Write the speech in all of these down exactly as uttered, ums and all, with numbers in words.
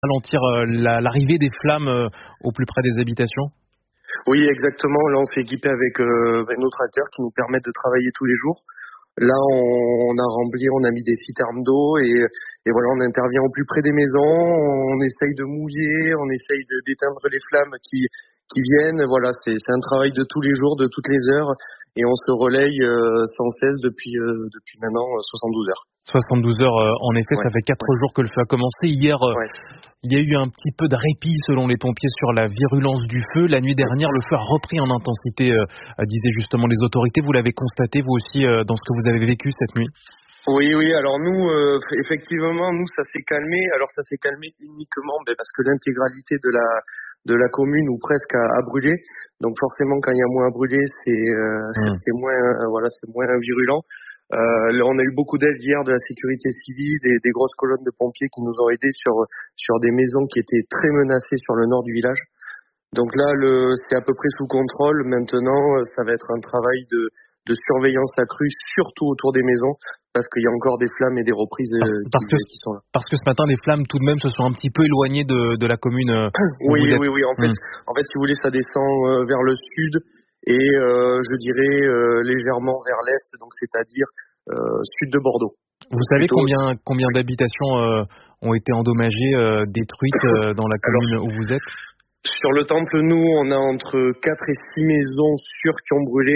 ralentir euh, la- l'arrivée des flammes euh, au plus près des habitations? Oui, exactement. Là, on s'est équipé avec euh, nos tracteurs qui nous permettent de travailler tous les jours. Là, on, on a rempli, on a mis des citernes d'eau et, et voilà, on intervient au plus près des maisons. On essaye de mouiller, on essaye de, d'éteindre les flammes qui, qui viennent. Voilà, c'est, c'est un travail de tous les jours, de toutes les heures, et on se relaye euh, sans cesse depuis euh, depuis maintenant euh, soixante-douze heures. soixante-douze heures, euh, en effet, Ouais, ça fait quatre ouais, jours que le feu a commencé. Hier, euh, ouais. il y a eu un petit peu de répit selon les pompiers sur la virulence du feu. La nuit dernière, le feu a repris en intensité, euh, euh, disaient justement les autorités. Vous l'avez constaté, vous aussi, euh, dans ce que vous avez vécu cette nuit? Oui, oui. Alors nous, euh, effectivement, nous, ça s'est calmé. Alors ça s'est calmé uniquement ben, parce que l'intégralité de la de la commune ou presque a, a brûlé. Donc forcément, quand il y a moins à brûler, c'est euh, Hmm. c'est moins euh, voilà, c'est moins virulent. Euh, là, on a eu beaucoup d'aide hier de la sécurité civile, des, des grosses colonnes de pompiers qui nous ont aidés sur sur des maisons qui étaient très menacées sur le nord du village. Donc là, le, c'est à peu près sous contrôle. Maintenant, euh, ça va être un travail de, de surveillance accrue, surtout autour des maisons, parce qu'il y a encore des flammes et des reprises Parce, euh, qui, parce que qui sont là. parce que ce matin, les flammes tout de même se sont un petit peu éloignées de, de la commune euh, où Oui, vous êtes. oui, oui. En fait, Hmm. en fait, si vous voulez, ça descend euh, vers le sud et euh, je dirais euh, légèrement vers l'est, donc c'est-à-dire euh, sud de Bordeaux. Vous Donc savez plutôt. combien combien Oui. d'habitations euh, ont été endommagées, euh, détruites euh, dans la Alors, commune où vous êtes? sur le temple, nous, on a entre quatre et six maisons sûres qui ont brûlé.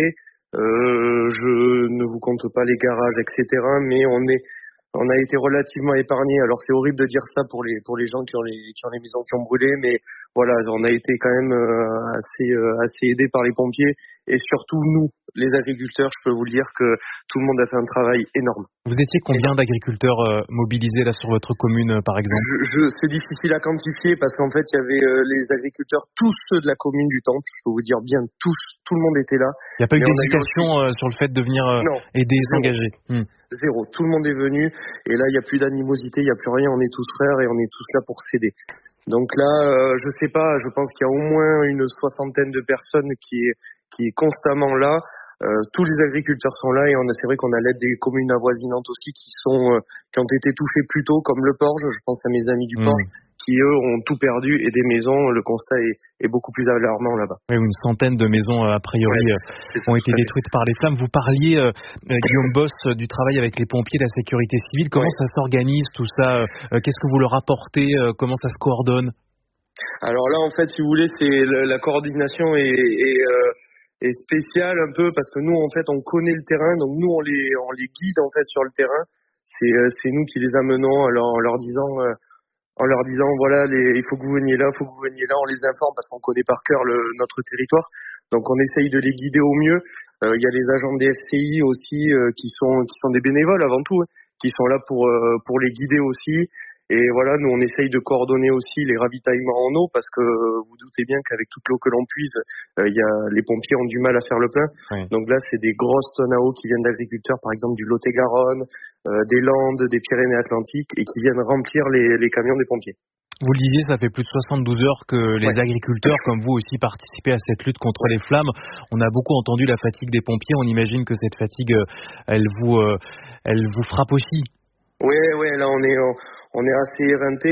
Euh, je ne vous compte pas les garages, et cetera. Mais on est, on a été relativement épargnés. Alors c'est horrible de dire ça pour les pour les gens qui ont les qui ont les maisons qui ont brûlé, mais voilà, on a été quand même euh, assez euh, assez aidés par les pompiers et surtout nous, les agriculteurs. Je peux vous le dire que tout le monde a fait un travail énorme. Vous étiez combien Énorme. d'agriculteurs euh, mobilisés là sur votre commune, euh, par exemple? Je, je, c'est difficile à quantifier parce qu'en fait, il y avait euh, les agriculteurs, tous ceux de la commune du Temple, je peux vous dire bien tous, tout le monde était là. Il n'y a pas eu Mais on a eu aussi, d'hésitation euh, sur le fait de venir euh, non, aider et zéro, s'engager? Hmm. zéro. Tout le monde est venu et là, il n'y a plus d'animosité, il n'y a plus rien, on est tous frères et on est tous là pour s'aider. Donc là, euh, je sais pas, je pense qu'il y a au moins une soixantaine de personnes qui est, qui est constamment là. Euh, tous les agriculteurs sont là et on a, c'est vrai qu'on a l'aide des communes avoisinantes aussi qui sont, euh, qui ont été touchées plus tôt, comme le Porge. Je pense à mes amis du Hmm. Porge qui eux ont tout perdu et des maisons. Le constat est, est beaucoup plus alarmant là-bas. Oui, une centaine de maisons euh, a Ouais, priori c'est euh, ça, c'est ça, ont été tout à fait. détruites par les flammes. Vous parliez, euh, euh, Guillaume Boss, euh, du travail avec les pompiers, la sécurité civile. Comment Ouais. ça s'organise tout ça? euh, euh, Qu'est-ce que vous leur apportez? euh, Comment ça se coordonne? Alors là, en fait, si vous voulez, c'est le- la coordination est, est, euh, est spéciale un peu parce que nous, en fait, on connaît le terrain, donc nous, on les, on les guide en fait sur le terrain. C'est, euh, c'est nous qui les amenons en leur, en leur disant, euh, en leur disant, voilà, les, il faut que vous veniez là, il faut que vous veniez là. On les informe parce qu'on connaît par cœur le, notre territoire, donc on essaye de les guider au mieux. Euh, Il y a les agents des F C I aussi euh, qui sont, qui sont des bénévoles avant tout, hein, qui sont là pour, euh, pour les guider aussi. Et voilà, nous on essaye de coordonner aussi les ravitaillements en eau parce que euh, vous doutez bien qu'avec toute l'eau que l'on puise, euh, il y a, les pompiers ont du mal à faire le plein. Oui. Donc là, c'est des grosses tonnes à eau qui viennent d'agriculteurs, par exemple du Lot-et-Garonne, euh, des Landes, des Pyrénées-Atlantiques, et qui viennent remplir les, les camions des pompiers. Vous le disiez, ça fait plus de soixante-douze heures que les Ouais. agriculteurs, comme vous aussi, participez à cette lutte contre Ouais. les flammes. On a beaucoup entendu la fatigue des pompiers. On imagine que cette fatigue, euh, elle vous, euh, elle vous frappe aussi. Ouais, ouais, là on est, on est assez éreinté.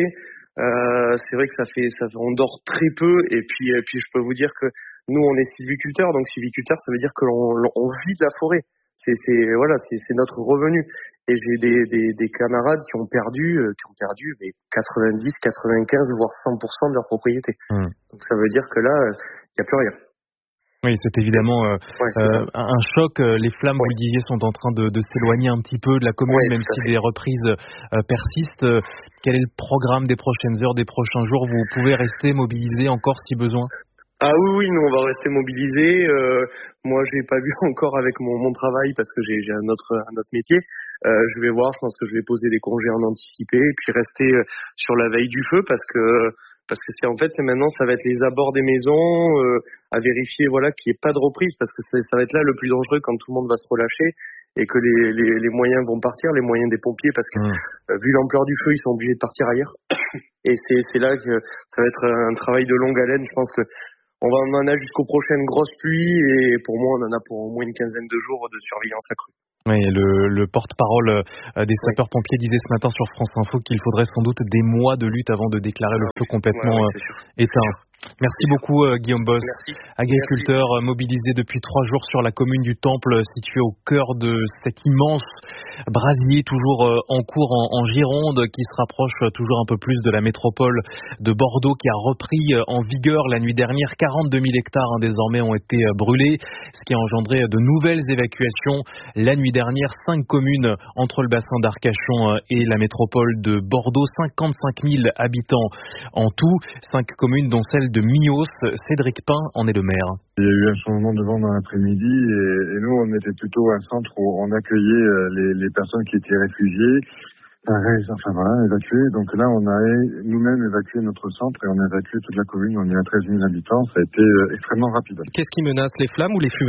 Euh, c'est vrai que ça fait, ça, on dort très peu, et puis, et puis je peux vous dire que nous on est sylviculteurs, donc sylviculteur ça veut dire que l'on, l'on- on vit de la forêt. C'est, c'est voilà, c'est, c'est notre revenu. Et j'ai des, des, des camarades qui ont perdu, euh, qui ont perdu mais quatre-vingt-dix, quatre-vingt-quinze, voire cent pour cent de leur propriété. Hmm. Donc ça veut dire que là, il n'y a plus rien. Oui, c'est évidemment euh, Ouais, c'est ça. euh, un un choc. Euh, Les flammes, vous Ouais, le disiez, sont en train de, de s'éloigner un petit peu de la commune, ouais, même tout à si fait. des reprises euh, persistent. Euh, Quel est le programme des prochaines heures, des prochains jours? Vous pouvez rester mobilisé encore si besoin? Ah oui, oui, nous on va rester mobilisés. Euh, moi, j'ai pas vu encore avec mon, mon travail parce que j'ai, j'ai un autre un autre métier. Euh, je vais voir. Je pense que je vais poser des congés en anticipé et puis rester euh, sur la veille du feu parce que parce que c'est en fait c'est maintenant ça va être les abords des maisons euh, à vérifier voilà qu'il n'y ait pas de reprise parce que c'est- ça va être là le plus dangereux quand tout le monde va se relâcher et que les, les, les moyens vont partir, les moyens des pompiers parce que Hmm. euh, vu l'ampleur du feu, ils sont obligés de partir ailleurs. Et c'est c'est là que ça va être un travail de longue haleine. Je pense que on va, on en a jusqu'aux prochaines grosses pluies et pour moi, on en a pour au moins une quinzaine de jours de surveillance accrue. Oui, le, le porte-parole euh, des sapeurs-pompiers disait ce matin sur France Info qu'il faudrait sans doute des mois de lutte avant de déclarer le feu complètement ouais, ouais, euh, c'est sûr. éteint. Merci beaucoup euh, Guillaume Boss, Merci. agriculteur Merci. mobilisé depuis trois jours sur la commune du Temple, située au cœur de cet immense brasier toujours euh, en cours en, en Gironde, qui se rapproche toujours un peu plus de la métropole de Bordeaux, qui a repris euh, en vigueur la nuit dernière. quarante-deux mille hectares hein, désormais ont été euh, brûlés, ce qui a engendré de nouvelles évacuations. La nuit dernière, cinq communes entre le bassin d'Arcachon euh, et la métropole de Bordeaux, cinquante-cinq mille habitants en tout, cinq communes dont celle de Mios. Cédric Pin en est le maire. Il y a eu un changement de vent dans l'après-midi et, et nous on était plutôt un centre où on accueillait les, les personnes qui étaient réfugiées, enfin voilà, évacuées. Donc là on a nous-mêmes évacué notre centre et on a évacué toute la commune. On est à treize mille habitants, ça a été extrêmement rapide. Qu'est-ce qui menace, les flammes ou les fumées ?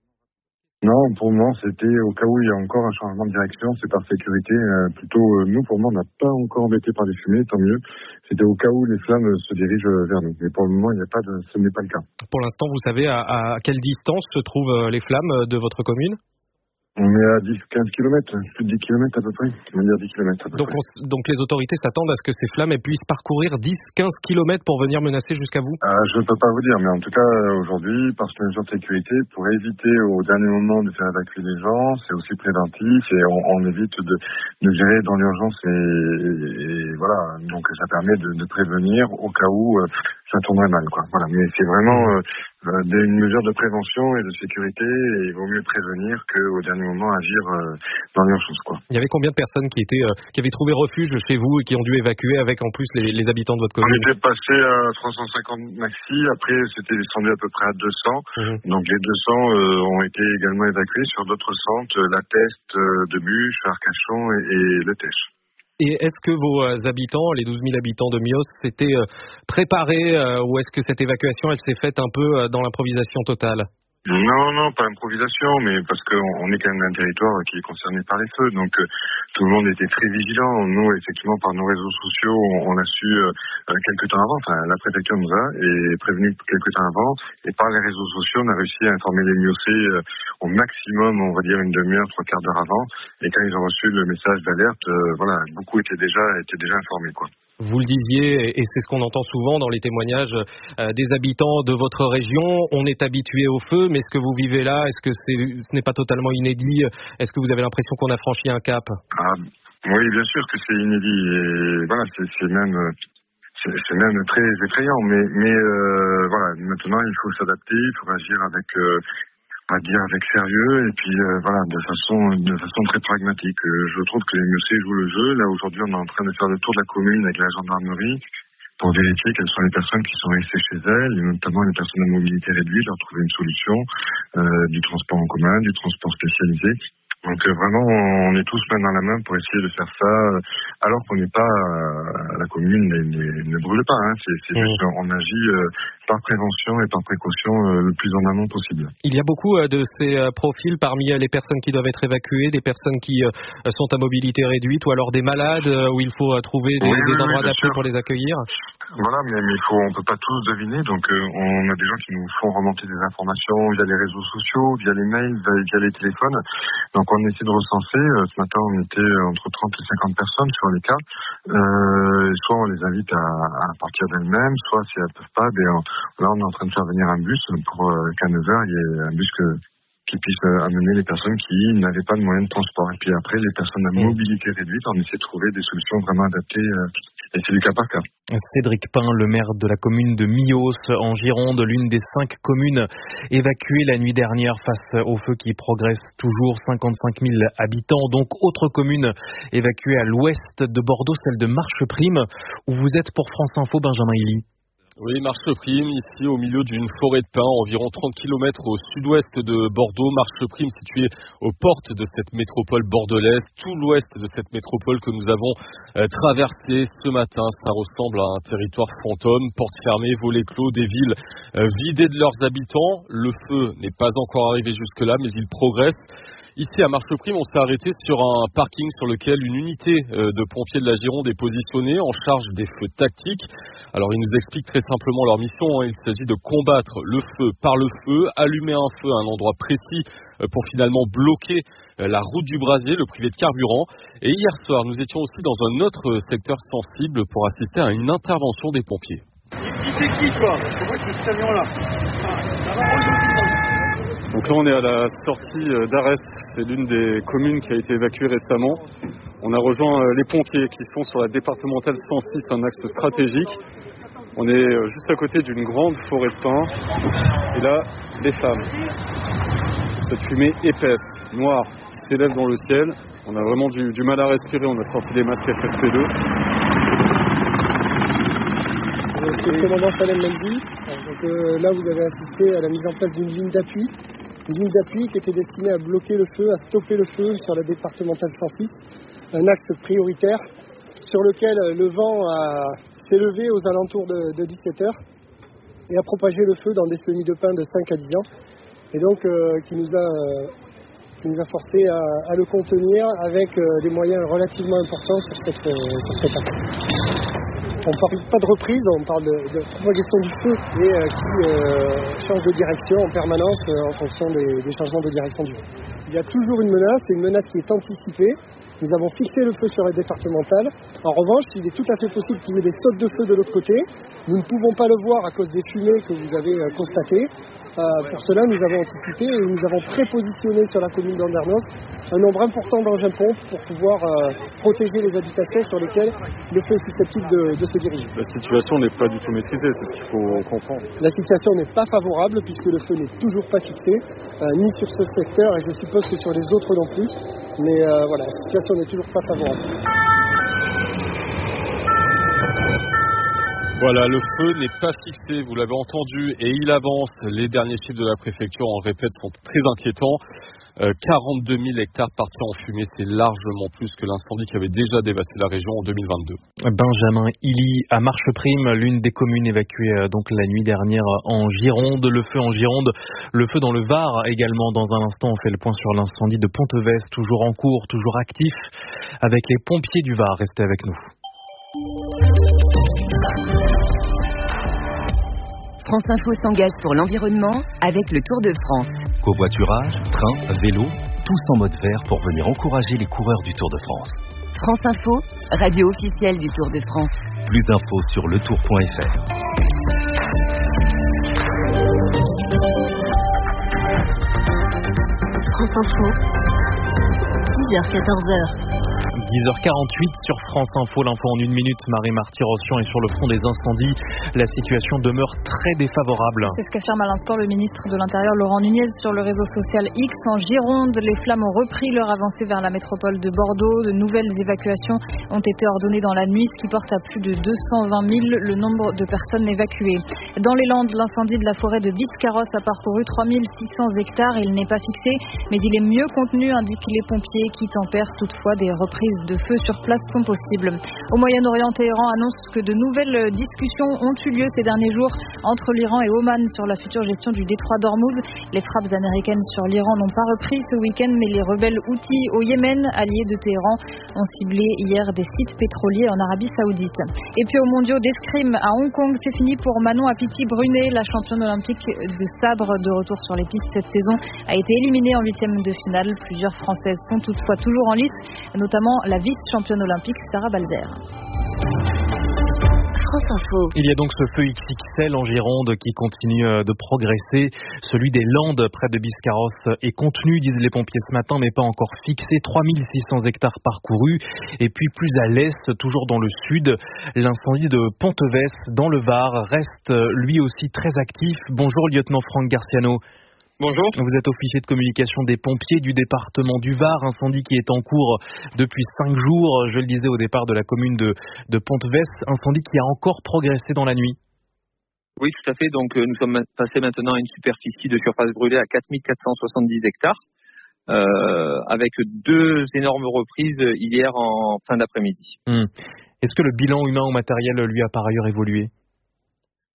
Non, pour le moment, c'était au cas où il y a encore un changement de direction, c'est par sécurité. Euh, plutôt, euh, nous, pour le moment, on n'a pas encore embêté par les fumées, tant mieux. C'était au cas où les flammes se dirigent vers nous. Mais pour le moment, il n'y a pas de, ce n'est pas le cas. Pour l'instant, vous savez à, à quelle distance se trouvent les flammes de votre commune ? On est à dix à quinze kilomètres, plus de dix kilomètres à peu près. On va dire dix kilomètres à peu donc, près. On, donc les autorités s'attendent à ce que ces flammes puissent parcourir dix à quinze kilomètres pour venir menacer jusqu'à vous ? euh, Je ne peux pas vous dire, mais en tout cas, aujourd'hui, par mesure de sécurité, pour éviter au dernier moment de faire évacuer les gens, c'est aussi préventif et on, on évite de, de gérer dans l'urgence et, et, et voilà. Donc ça permet de, de prévenir au cas où euh, ça tournerait mal, quoi. Voilà. Mais c'est vraiment euh, euh, une mesure de prévention et de sécurité et il vaut mieux prévenir qu'au dernier moment agir euh, dans l'urgence, quoi. Il y avait combien de personnes qui étaient euh, qui avaient trouvé refuge chez vous et qui ont dû évacuer avec en plus les, les habitants de votre commune ? On était passé à trois cent cinquante maxi, après c'était descendu à peu près à deux cents. Mmh. Donc les deux cents euh, ont été également évacués sur d'autres centres, la Teste, euh, de Buche, Arcachon et, et le Tèche. Et est-ce que vos habitants, les douze mille habitants de Mios, s'étaient préparés euh, ou est-ce que cette évacuation elle s'est faite un peu dans l'improvisation totale ? Non, non, pas improvisation, mais parce qu'on est quand même un territoire qui est concerné par les feux, donc euh, tout le monde était très vigilant. Nous, effectivement, par nos réseaux sociaux, on, on a su euh, quelques temps avant, enfin la préfecture nous a et prévenu quelques temps avant, et par les réseaux sociaux, on a réussi à informer les Miocés euh, au maximum, on va dire une demi-heure, trois quarts d'heure avant, et quand ils ont reçu le message d'alerte, euh, voilà, beaucoup étaient déjà étaient déjà informés, quoi. Vous le disiez, et c'est ce qu'on entend souvent dans les témoignages euh, des habitants de votre région, on est habitué au feu, mais ce que vous vivez là, est-ce que c'est, ce n'est pas totalement inédit ? Est-ce que vous avez l'impression qu'on a franchi un cap ? Ah, oui, bien sûr que c'est inédit, et voilà, c'est, c'est même... C'est, c'est même très effrayant, mais, mais euh, voilà, maintenant il faut s'adapter, il faut agir avec... Euh, à dire avec sérieux et puis euh, voilà de façon de façon très pragmatique. Euh, je trouve que les Miocés jouent le jeu. Là aujourd'hui on est en train de faire le tour de la commune avec la gendarmerie pour vérifier quelles sont les personnes qui sont restées chez elles, et notamment les personnes à mobilité réduite, leur trouver une solution, euh, du transport en commun, du transport spécialisé. Donc euh, vraiment on est tous main dans la main pour essayer de faire ça euh, alors qu'on n'est pas euh, la commune ne, ne, ne brûle pas, hein. c'est, c'est mmh. juste on agit euh, par prévention et par précaution euh, le plus en amont possible. Il y a beaucoup euh, de ces euh, profils parmi euh, les personnes qui doivent être évacuées, des personnes qui euh, sont à mobilité réduite ou alors des malades euh, où il faut euh, trouver des, oui, des oui, endroits oui, adaptés sûr. pour les accueillir. Voilà, mais, mais il faut, on peut pas tous deviner, donc euh, on a des gens qui nous font remonter des informations via les réseaux sociaux, via les mails, via, via les téléphones. Donc on essaie de recenser. Euh, ce matin, on était entre trente et cinquante personnes sur les cas. Euh, soit on les invite à, à partir d'elles-mêmes, soit si elles peuvent pas, ben, on, là on est en train de faire venir un bus pour euh, qu'à neuf heures, il y ait un bus que, qui puisse euh, amener les personnes qui n'avaient pas de moyens de transport. Et puis après, les personnes à mobilité réduite, on essaie de trouver des solutions vraiment adaptées. Euh, Et c'est du cas par cas. Cédric Pin, le maire de la commune de Mios en Gironde, l'une des cinq communes évacuées la nuit dernière face au feu qui progresse toujours, cinquante-cinq mille habitants. Donc autre commune évacuée à l'ouest de Bordeaux, celle de Marcheprime, où vous êtes pour France Info, Benjamin Hilly. Oui, Marcheprime, ici au milieu d'une forêt de pins, environ trente kilomètres au sud-ouest de Bordeaux. Marcheprime située aux portes de cette métropole bordelaise, tout l'ouest de cette métropole que nous avons euh, traversée ce matin. Ça ressemble à un territoire fantôme, portes fermées, volets clos, des villes euh, vidées de leurs habitants. Le feu n'est pas encore arrivé jusque-là, mais il progresse. Ici à Marcheprime, on s'est arrêté sur un parking sur lequel une unité de pompiers de la Gironde est positionnée en charge des feux tactiques. Alors ils nous expliquent très simplement leur mission. Il s'agit de combattre le feu par le feu, allumer un feu à un endroit précis pour finalement bloquer la route du brasier, le privé de carburant. Et hier soir, nous étions aussi dans un autre secteur sensible pour assister à une intervention des pompiers. Qui c'est qui quoi? C'est moi qui ai ce camion-là. Donc là on est à la sortie d'Arès, c'est l'une des communes qui a été évacuée récemment. On a rejoint les pompiers qui sont sur la départementale cent six, un axe stratégique. On est juste à côté d'une grande forêt de pins. Et là, les flammes. Cette fumée épaisse, noire, qui s'élève dans le ciel. On a vraiment du, du mal à respirer, on a sorti les masques F F P deux. C'est le commandant Salem Mendy. Donc euh, là, vous avez assisté à la mise en place d'une ligne d'appui. Une ligne d'appui qui était destinée à bloquer le feu, à stopper le feu sur la départementale cent six. Un axe prioritaire sur lequel le vent a, s'est levé aux alentours de, de dix-sept heures et a propagé le feu dans des semis de pin de cinq à dix ans. Et donc, euh, qui nous a, euh, qui nous a forcé à, à le contenir avec euh, des moyens relativement importants sur cette, euh, sur cette axe. On ne parle pas de reprise, on parle de, de propagation du feu et euh, qui euh, change de direction en permanence euh, en fonction des, des changements de direction du vent. Il y a toujours une menace, c'est une menace qui est anticipée. Nous avons fixé le feu sur la départementale. En revanche, il est tout à fait possible qu'il y ait des sautes de feu de l'autre côté. Nous ne pouvons pas le voir à cause des fumées que vous avez euh, constatées. Euh, pour cela, nous avons anticipé et nous avons prépositionné sur la commune d'Andernos un nombre important d'engins-pompes pour pouvoir euh, protéger les habitations sur lesquelles le feu est susceptible de, de se diriger. La situation n'est pas du tout maîtrisée, c'est ce qu'il faut comprendre. La situation n'est pas favorable puisque le feu n'est toujours pas fixé, euh, ni sur ce secteur et je suppose que sur les autres non plus. Mais euh, voilà, la situation n'est toujours pas favorable. Voilà, le feu n'est pas fixé, vous l'avez entendu, et il avance. Les derniers chiffres de la préfecture, on le répète, sont très inquiétants. Euh, quarante-deux mille hectares partis en fumée, c'est largement plus que l'incendie qui avait déjà dévasté la région en deux mille vingt-deux. Benjamin Illy à Marcheprime, l'une des communes évacuées donc la nuit dernière en Gironde. Le feu en Gironde, le feu dans le Var également. Dans un instant, on fait le point sur l'incendie de Ponteves, toujours en cours, toujours actif, avec les pompiers du Var. Restez avec nous. France Info s'engage pour l'environnement avec le Tour de France. Covoiturage, train, vélo, tous en mode vert pour venir encourager les coureurs du Tour de France. France Info, radio officielle du Tour de France. Plus d'infos sur le tour point f r. France Info, dix heures quatorze heures. dix heures quarante-huit sur France Info, l'info en une minute. Marie Marty-Rossian est sur le front des incendies. La situation demeure très défavorable. C'est ce qu'affirme à l'instant le ministre de l'Intérieur Laurent Nunez sur le réseau social X. En Gironde, les flammes ont repris leur avancée vers la métropole de Bordeaux. De nouvelles évacuations ont été ordonnées dans la nuit, ce qui porte à plus de deux cent vingt mille le nombre de personnes évacuées. Dans les Landes, l'incendie de la forêt de Biscarrosse a parcouru trois mille six cents hectares. Il n'est pas fixé, mais il est mieux contenu, indiquent les pompiers, qui tempèrent toutefois des reprises de feu sur place sont possibles. Au Moyen-Orient, Téhéran annonce que de nouvelles discussions ont eu lieu ces derniers jours entre l'Iran et Oman sur la future gestion du détroit d'Ormuz. Les frappes américaines sur l'Iran n'ont pas repris ce week-end, mais les rebelles houthis au Yémen, alliés de Téhéran, ont ciblé hier des sites pétroliers en Arabie Saoudite. Et puis aux mondiaux d'escrime à Hong Kong, c'est fini pour Manon Apiti-Brunet. La championne olympique de sabre de retour sur les pistes cette saison a été éliminée en huitième de finale. Plusieurs Françaises sont toutefois toujours en lice, notamment la vice-championne olympique Sarah Balzer. Il y a donc ce feu X X L en Gironde qui continue de progresser. Celui des Landes près de Biscarrosse est contenu, disent les pompiers ce matin, mais pas encore fixé. trois mille six cents hectares parcourus. Et puis plus à l'est, toujours dans le sud, l'incendie de Ponteves dans le Var reste lui aussi très actif. Bonjour lieutenant Franck Garciano. Bonjour. Vous êtes officier de communication des pompiers du département du Var, incendie qui est en cours depuis cinq jours, je le disais au départ de la commune de, de Ponteves, incendie qui a encore progressé dans la nuit. Oui, tout à fait. Donc nous sommes passés maintenant à une superficie de surface brûlée à quatre mille quatre cent soixante-dix hectares, euh, avec deux énormes reprises hier en fin d'après-midi. Hum. Est-ce que le bilan humain ou matériel lui a par ailleurs évolué ?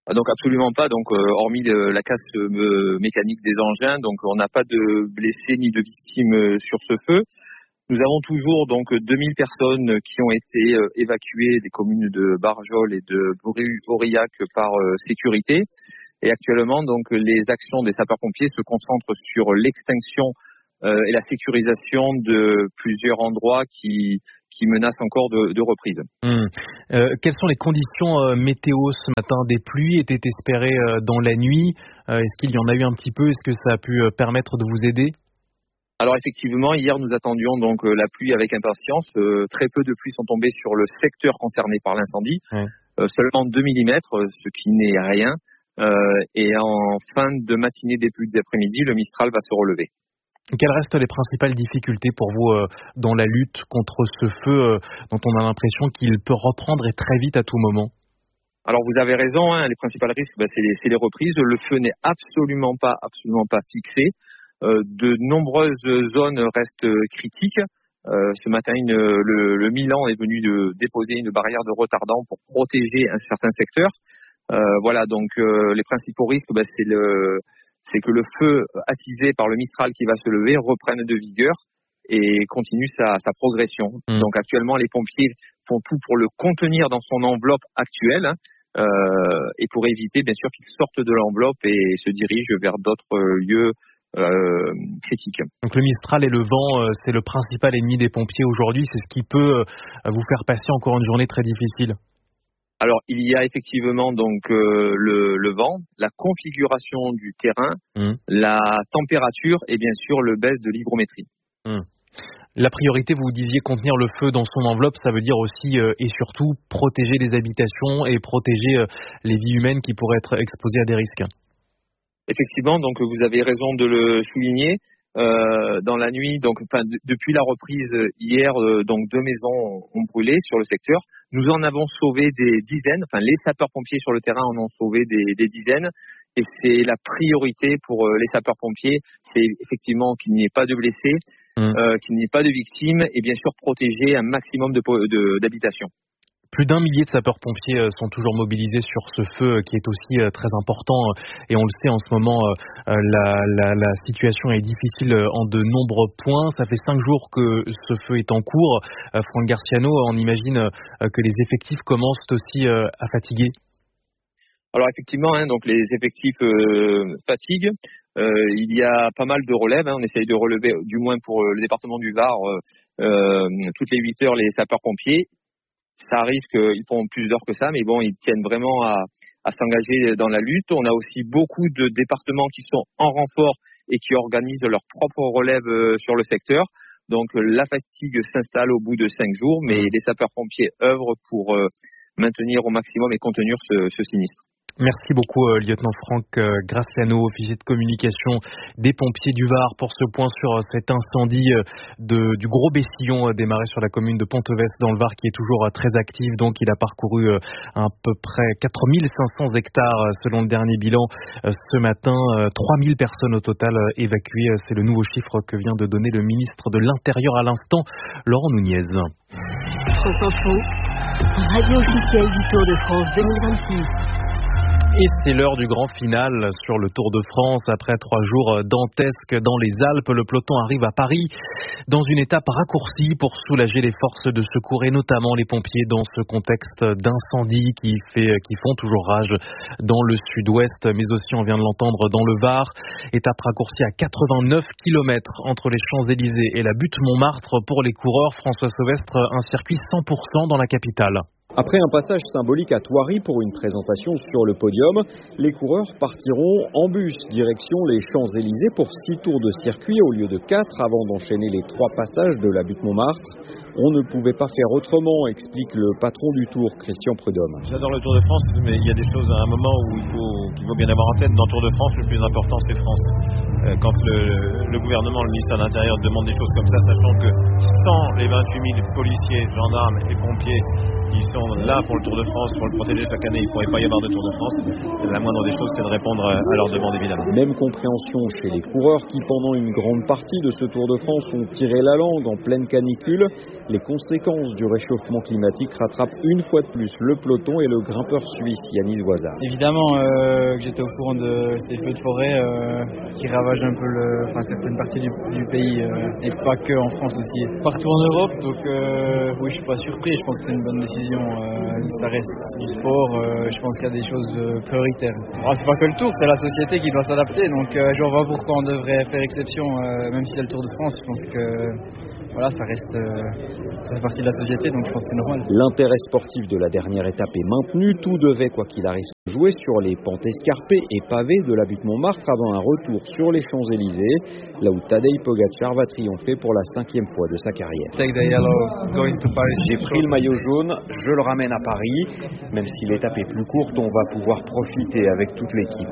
Donc absolument pas, donc euh, hormis le, la casse euh, mécanique des engins, donc on n'a pas de blessés ni de victimes euh, sur ce feu. Nous avons toujours donc deux mille personnes qui ont été euh, évacuées des communes de Barjol et de Aurillac par euh, sécurité. Et actuellement, donc les actions des sapeurs-pompiers se concentrent sur l'extinction euh, et la sécurisation de plusieurs endroits qui qui menacent encore de, de reprise. Mmh. Euh, quelles sont les conditions euh, météo ce matin? Des pluies étaient espérées euh, dans la nuit. Euh, est-ce qu'il y en a eu un petit peu? Est-ce que ça a pu euh, permettre de vous aider? Alors effectivement, hier nous attendions donc euh, la pluie avec impatience. Euh, très peu de pluies sont tombées sur le secteur concerné par l'incendie. Mmh. Euh, seulement deux millimètres, ce qui n'est rien. Euh, et en fin de matinée, début d'après-midi, le Mistral va se relever. Quelles restent les principales difficultés pour vous euh, dans la lutte contre ce feu euh, dont on a l'impression qu'il peut reprendre et très vite à tout moment? Alors vous avez raison, hein, les principaux risques, bah, c'est, les, c'est les reprises. Le feu n'est absolument pas, absolument pas fixé. Euh, de nombreuses zones restent critiques. Euh, ce matin, une, le, le Milan est venu de déposer une barrière de retardant pour protéger un certain secteur. Euh, voilà, donc euh, les principaux risques, bah, c'est le c'est que le feu attisé par le Mistral qui va se lever reprenne de vigueur et continue sa, sa progression. Mmh. Donc actuellement, les pompiers font tout pour le contenir dans son enveloppe actuelle hein, euh, et pour éviter bien sûr qu'il sorte de l'enveloppe et se dirige vers d'autres lieux euh, critiques. Donc le Mistral et le vent, euh, c'est le principal ennemi des pompiers aujourd'hui. C'est ce qui peut euh, vous faire passer encore une journée très difficile. Alors, il y a effectivement donc euh, le, le vent, la configuration du terrain, mmh. la température et bien sûr le baisse de l'hygrométrie. Mmh. La priorité, vous disiez contenir le feu dans son enveloppe, ça veut dire aussi euh, et surtout protéger les habitations et protéger euh, les vies humaines qui pourraient être exposées à des risques. Effectivement, donc vous avez raison de le souligner. Euh, dans la nuit, donc enfin, d- depuis la reprise hier, euh, donc deux maisons ont brûlé sur le secteur. Nous en avons sauvé des dizaines. Enfin, les sapeurs-pompiers sur le terrain en ont sauvé des, des dizaines. Et c'est la priorité pour euh, les sapeurs-pompiers, c'est effectivement qu'il n'y ait pas de blessés, mmh. euh, qu'il n'y ait pas de victimes, et bien sûr protéger un maximum de, de d'habitations. Plus d'un millier de sapeurs-pompiers sont toujours mobilisés sur ce feu qui est aussi très important et on le sait en ce moment, la, la, la situation est difficile en de nombreux points. Ça fait cinq jours que ce feu est en cours. Franck Garciano, on imagine que les effectifs commencent aussi à fatiguer. Alors effectivement, hein, donc les effectifs euh, fatiguent. Euh, il y a pas mal de relèves. Hein, on essaye de relever, du moins pour le département du Var, euh, toutes les huit heures les sapeurs-pompiers. Ça arrive qu'ils font plus d'heures que ça, mais bon, ils tiennent vraiment à, à s'engager dans la lutte. On a aussi beaucoup de départements qui sont en renfort et qui organisent leur propre relève sur le secteur. Donc la fatigue s'installe au bout de cinq jours, mais les sapeurs-pompiers œuvrent pour euh, maintenir au maximum et contenir ce, ce sinistre. Merci beaucoup, euh, lieutenant Franck euh, Graciano, officier de communication des pompiers du Var, pour ce point sur euh, cet incendie euh, de, du Gros Bessillon euh, démarré sur la commune de Ponteves dans le Var, qui est toujours euh, très actif. Donc, il a parcouru euh, à peu près quatre mille cinq cents hectares euh, selon le dernier bilan euh, ce matin. Euh, trois mille personnes au total euh, évacuées. Euh, c'est le nouveau chiffre que vient de donner le ministre de l'Intérieur à l'instant, Laurent Nunez. France Info, radio officielle du Tour de France deux mille vingt-six. Et c'est l'heure du grand final sur le Tour de France. Après trois jours dantesques dans les Alpes, le peloton arrive à Paris dans une étape raccourcie pour soulager les forces de secours et notamment les pompiers dans ce contexte d'incendie qui fait, qui font toujours rage dans le sud-ouest, mais aussi, on vient de l'entendre, dans le Var. Étape raccourcie à quatre-vingt-neuf kilomètres entre les Champs-Élysées et la butte Montmartre pour les coureurs. François Sauvestre, un circuit cent pour cent dans la capitale. Après un passage symbolique à Thoiry pour une présentation sur le podium, les coureurs partiront en bus direction les Champs-Élysées pour six tours de circuit au lieu de quatre avant d'enchaîner les trois passages de la butte Montmartre. On ne pouvait pas faire autrement, explique le patron du Tour, Christian Prudhomme. J'adore le Tour de France, mais il y a des choses à un moment où il faut, qu'il faut bien avoir en tête. Dans le Tour de France, le plus important, c'est France. Euh, quand le, le gouvernement, le ministère de l'Intérieur demande des choses comme ça, sachant que sans les vingt-huit mille policiers, gendarmes et pompiers qui sont sont là pour le Tour de France, pour le protéger chaque année, il ne pourrait pas y avoir de Tour de France. La moindre des choses, c'est de répondre à leurs demandes, évidemment. Même compréhension chez les coureurs qui, pendant une grande partie de ce Tour de France, ont tiré la langue en pleine canicule. Les conséquences du réchauffement climatique rattrapent une fois de plus le peloton et le grimpeur suisse Yanis Voisard. Évidemment euh, que j'étais au courant de ces feux de forêt euh, qui ravagent un peu le, enfin, certaines parties du, du pays euh, et pas que en France aussi. Partout en Europe, donc euh, oui, je suis pas surpris. Je pense que c'est une bonne décision. Euh, ça reste du sport. Euh, je pense qu'il y a des choses euh, prioritaires. Alors, c'est pas que le Tour, c'est la société qui doit s'adapter. Donc euh, je vois pas pourquoi on devrait faire exception, euh, même s'il y a le Tour de France. Je pense que voilà, ça reste, euh, ça fait partie de la société, donc je pense que c'est normal. L'intérêt sportif de la dernière étape est maintenu. Tout devait, quoi qu'il arrive, jouer sur les pentes escarpées et pavées de la butte Montmartre avant un retour sur les Champs-Élysées, là où Tadej Pogačar va triompher pour la cinquième fois de sa carrière. J'ai pris le maillot jaune, je le ramène à Paris. Même si l'étape est plus courte, on va pouvoir profiter avec toute l'équipe.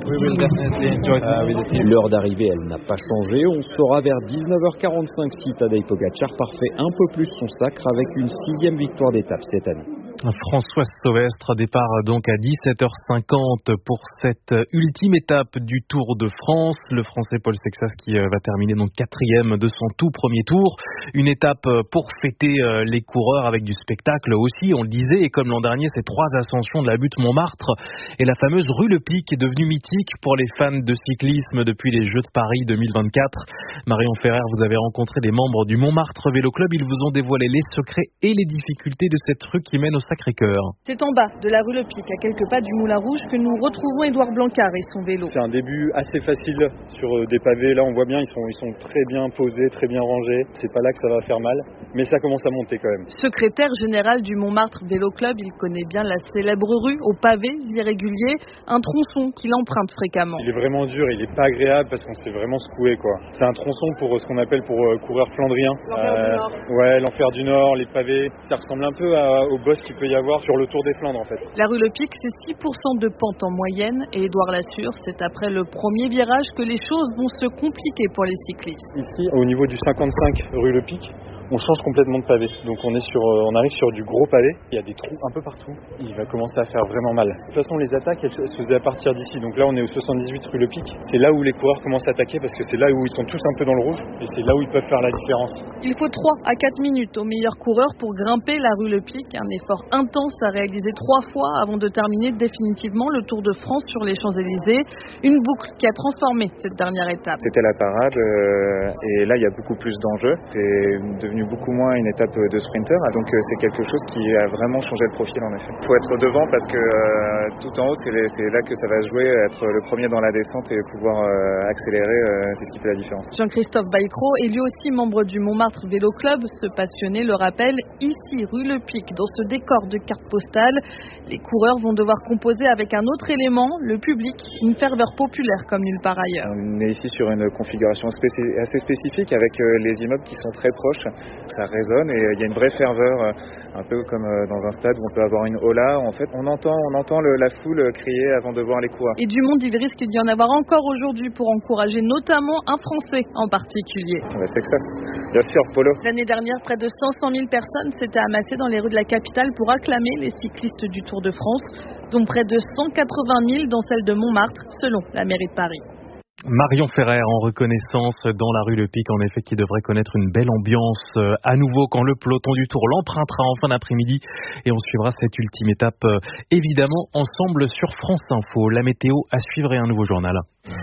L'heure d'arrivée, elle n'a pas changé. On saura vers dix-neuf heures quarante-cinq si Tadej Pogačar parfait un peu plus son sacre avec une sixième victoire d'étape cette année. François Sauvestre, départ donc à dix-sept heures cinquante pour cette ultime étape du Tour de France. Le Français Paul Sexas qui va terminer donc quatrième de son tout premier tour. Une étape pour fêter les coureurs avec du spectacle aussi, on le disait. Et comme l'an dernier, ces trois ascensions de la butte Montmartre et la fameuse rue Le Pic est devenue mythique pour les fans de cyclisme depuis les Jeux de Paris deux mille vingt-quatre. Marion Ferrer, vous avez rencontré les membres du Montmartre Vélo Club. Ils vous ont dévoilé les secrets et les difficultés de cette rue qui mène au Sacré-Cœur. C'est en bas de la rue Le Pic, à quelques pas du Moulin Rouge, que nous retrouvons Édouard Blancard et son vélo. C'est un début assez facile sur des pavés. Là, on voit bien, ils sont, ils sont très bien posés, très bien rangés. C'est pas là que ça va faire mal, mais ça commence à monter quand même. Secrétaire général du Montmartre Vélo Club, il connaît bien la célèbre rue aux pavés irréguliers, un tronçon qu'il emprunte fréquemment. Il est vraiment dur, il est pas agréable parce qu'on se fait vraiment secouer, quoi. C'est un tronçon pour ce qu'on appelle pour euh, coureur flandrien. L'enfer euh, du Nord. Ouais, l'enfer du Nord, les pavés. Ça ressemble un peu à, au boss qu'il peut y avoir sur le Tour des Flandres en fait. La rue Le Pic, c'est six pour cent de pente en moyenne et Édouard l'assure, c'est après le premier virage que les choses vont se compliquer pour les cyclistes. Ici, au niveau du cinquante-cinq rue Le Pic, on change complètement de pavé. Donc on est sur, on arrive sur du gros pavé. Il y a des trous un peu partout. Il va commencer à faire vraiment mal. De toute façon, les attaques, elles se faisaient à partir d'ici. Donc là, on est au soixante-dix-huit rue Le Pic. C'est là où les coureurs commencent à attaquer parce que c'est là où ils sont tous un peu dans le rouge et c'est là où ils peuvent faire la différence. Il faut trois à quatre minutes aux meilleurs coureurs pour grimper la rue Le Pic. Un effort intense à réaliser trois fois avant de terminer définitivement le Tour de France sur les Champs-Élysées. Une boucle qui a transformé cette dernière étape. C'était la parade euh, et là, il y a beaucoup plus d'enjeux. C'est devenu beaucoup moins une étape de sprinter, donc euh, c'est quelque chose qui a vraiment changé le profil en effet. Il faut être devant parce que euh, tout en haut, c'est, les, c'est là que ça va jouer, être le premier dans la descente et pouvoir euh, accélérer, euh, c'est ce qui fait la différence. Jean-Christophe Baïcro est lui aussi membre du Montmartre Vélo Club. Ce passionné le rappelle, ici, rue Le Pic, dans ce décor de carte postale, les coureurs vont devoir composer avec un autre élément, le public, une ferveur populaire comme nulle part ailleurs. On est ici sur une configuration spécif- assez spécifique avec euh, les immeubles qui sont très proches. Ça résonne et il y a une vraie ferveur, un peu comme dans un stade où on peut avoir une hola. En fait, on entend, on entend le, la foule crier avant de voir les coureurs. Et du monde, il risque d'y en avoir encore aujourd'hui pour encourager notamment un Français en particulier. Ouais, c'est que ça, bien sûr, Polo. L'année dernière, près de cinq cent mille personnes s'étaient amassées dans les rues de la capitale pour acclamer les cyclistes du Tour de France, dont près de cent quatre-vingt mille dans celle de Montmartre, selon la mairie de Paris. Marion Ferrer en reconnaissance dans la rue Le Pic, en effet, qui devrait connaître une belle ambiance euh, à nouveau quand le peloton du Tour l'empruntera en fin d'après-midi. Et on suivra cette ultime étape, euh, évidemment, ensemble sur France Info. La météo à suivre et un nouveau journal.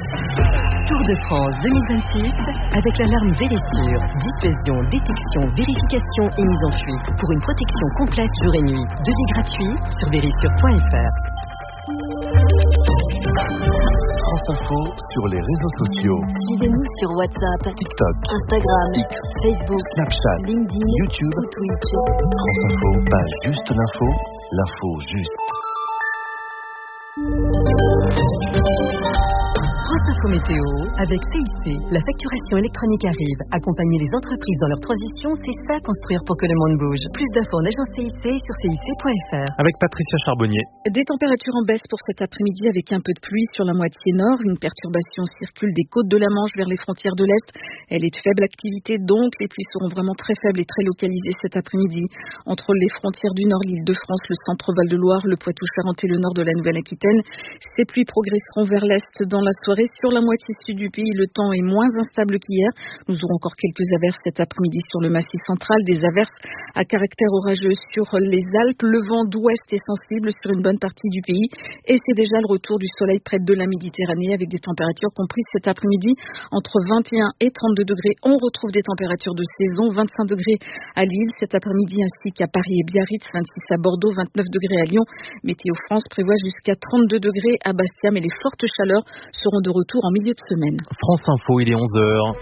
Tour de France deux mille vingt-six avec l'alarme Vérissure. Dissuasion, détection, vérification et mise en fuite. Pour une protection complète jour et nuit. Devis gratuit sur vérissure point f r. France Info sur les réseaux sociaux. Suivez-nous sur WhatsApp, TikTok, Instagram, X, Facebook, Snapchat, LinkedIn, YouTube ou Twitch. France Info, pas juste l'info, l'info juste. France Info Info Météo avec C I C. La facturation électronique arrive. Accompagner les entreprises dans leur transition, c'est ça construire pour que le monde bouge. Plus d'infos en agence C I C sur C I C point F R. Avec Patricia Charbonnier. Des températures en baisse pour cet après-midi avec un peu de pluie sur la moitié nord. Une perturbation circule des côtes de la Manche vers les frontières de l'Est. Elle est de faible activité, donc les pluies seront vraiment très faibles et très localisées cet après-midi. Entre les frontières du nord, l'Île-de-France, le centre Val-de-Loire, le Poitou-Charentes et le nord de la Nouvelle-Aquitaine. Ces pluies progresseront vers l'est dans la soirée. Sur la moitié sud du pays, le temps est moins instable qu'hier. Nous aurons encore quelques averses cet après-midi sur le massif central, des averses à caractère orageux sur les Alpes. Le vent d'ouest est sensible sur une bonne partie du pays et c'est déjà le retour du soleil près de la Méditerranée avec des températures comprises cet après-midi entre vingt et un et trente-deux degrés. On retrouve des températures de saison, vingt-cinq degrés à Lille cet après-midi ainsi qu'à Paris et Biarritz, vingt-six à Bordeaux, vingt-neuf degrés à Lyon. Météo France prévoit jusqu'à trente-deux degrés à Bastia, mais les fortes chaleurs seront de retour en milieu de semaine. France Info, il est onze heures.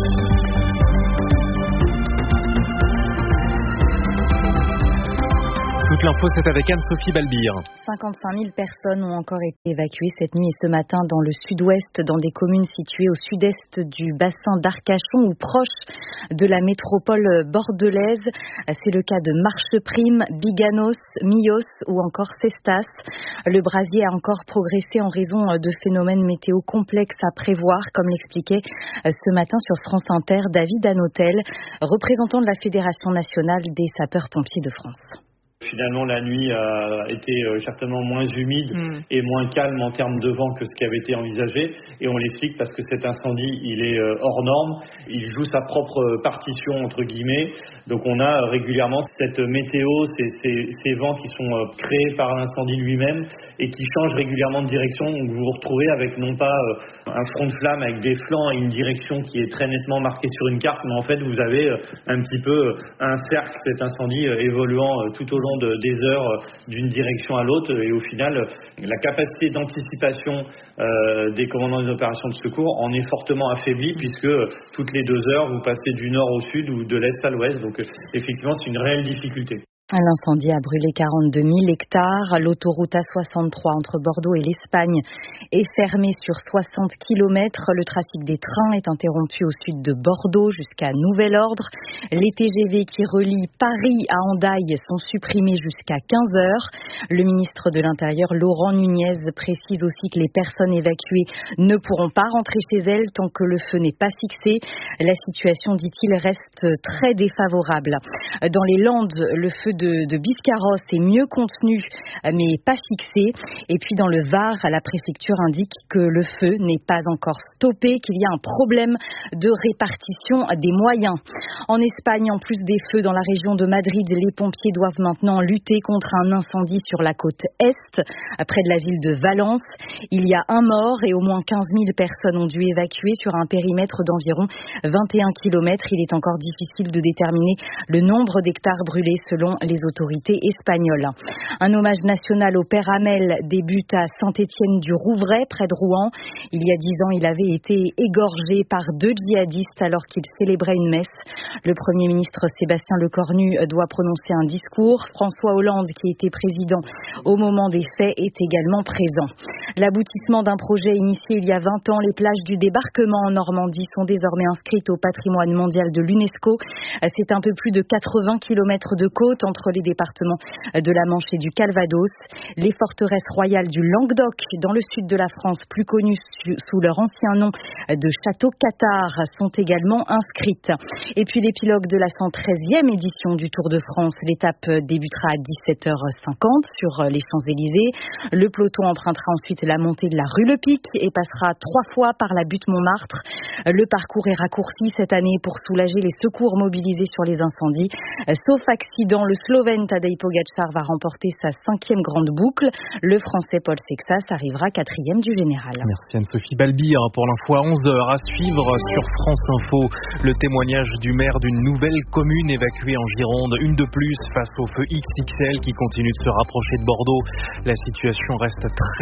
Toute l'info, c'est avec Anne-Sophie Balbir. cinquante-cinq mille personnes ont encore été évacuées cette nuit et ce matin dans le sud-ouest, dans des communes situées au sud-est du bassin d'Arcachon ou proche de la métropole bordelaise. C'est le cas de Marcheprime, Biganos, Millos ou encore Cestas. Le brasier a encore progressé en raison de phénomènes météo complexes à prévoir, comme l'expliquait ce matin sur France Inter David Hanotel, représentant de la Fédération nationale des sapeurs-pompiers de France. Finalement, la nuit a été certainement moins humide mmh. et moins calme en termes de vent que ce qui avait été envisagé. Et on l'explique parce que cet incendie, il est hors norme. Il joue sa propre partition, entre guillemets. Donc on a régulièrement cette météo, ces, ces, ces vents qui sont créés par l'incendie lui-même et qui changent régulièrement de direction. Donc vous vous retrouvez avec non pas un front de flamme avec des flancs et une direction qui est très nettement marquée sur une carte, mais en fait vous avez un petit peu un cercle, cet incendie évoluant tout au long De, des heures d'une direction à l'autre et au final la capacité d'anticipation euh, des commandants des opérations de secours en est fortement affaiblie puisque toutes les deux heures vous passez du nord au sud ou de l'est à l'ouest, donc effectivement c'est une réelle difficulté. L'incendie a brûlé quarante-deux mille hectares. L'autoroute A soixante-trois entre Bordeaux et l'Espagne est fermée sur soixante kilomètres. Le trafic des trains est interrompu au sud de Bordeaux jusqu'à nouvel ordre. Les T G V qui relient Paris à Hendaye sont supprimés jusqu'à quinze heures. Le ministre de l'Intérieur, Laurent Nunez, précise aussi que les personnes évacuées ne pourront pas rentrer chez elles tant que le feu n'est pas fixé. La situation, dit-il, reste très défavorable. Dans les Landes, le feu de De, de Biscarrosse est mieux contenu mais pas fixé. Et puis dans le Var, la préfecture indique que le feu n'est pas encore stoppé, qu'il y a un problème de répartition des moyens. En Espagne, en plus des feux dans la région de Madrid, les pompiers doivent maintenant lutter contre un incendie sur la côte est, près de la ville de Valence. Il y a un mort et au moins quinze mille personnes ont dû évacuer sur un périmètre d'environ vingt et un kilomètres. Il est encore difficile de déterminer le nombre d'hectares brûlés selon les autorités espagnoles. Un hommage national au père Hamel débute à Saint-Étienne-du-Rouvray, près de Rouen. Il y a dix ans, il avait été égorgé par deux djihadistes alors qu'il célébrait une messe. Le Premier ministre Sébastien Lecornu doit prononcer un discours. François Hollande, qui était président au moment des faits, est également présent. L'aboutissement d'un projet initié il y a vingt ans, les plages du débarquement en Normandie sont désormais inscrites au patrimoine mondial de l'UNESCO. C'est un peu plus de quatre-vingts kilomètres de côte entre les départements de la Manche et du Calvados. Les forteresses royales du Languedoc, dans le sud de la France, plus connues sous leur ancien nom de Château Cathare, sont également inscrites. Et puis l'épilogue de la cent treizième édition du Tour de France. L'étape débutera à dix-sept heures cinquante sur les Champs-Élysées. Le peloton empruntera ensuite la montée de la rue Le Pic et passera trois fois par la butte Montmartre. Le parcours est raccourci cette année pour soulager les secours mobilisés sur les incendies. Sauf accident, le Slovène Tadej Pogačar va remporter sa cinquième grande boucle. Le Français Paul Sexas arrivera quatrième du général. Merci Anne-Sophie Balbir pour l'info à onze heures. À suivre sur France Info, le témoignage du maire d'une nouvelle commune évacuée en Gironde. Une de plus face au feu X X L qui continue de se rapprocher de Bordeaux. La situation reste très défavorable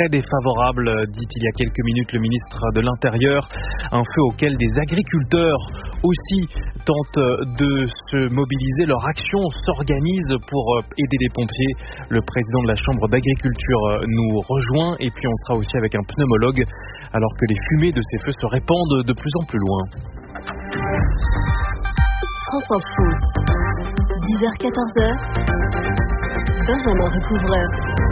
favorable, dit il y a quelques minutes le ministre de l'Intérieur. Un feu auquel des agriculteurs aussi tentent de se mobiliser. Leur action s'organise pour aider les pompiers. Le président de la Chambre d'agriculture nous rejoint et puis on sera aussi avec un pneumologue alors que les fumées de ces feux se répandent de plus en plus loin. France Info, dix heures quatorze heures, Benjamin Recouvreur.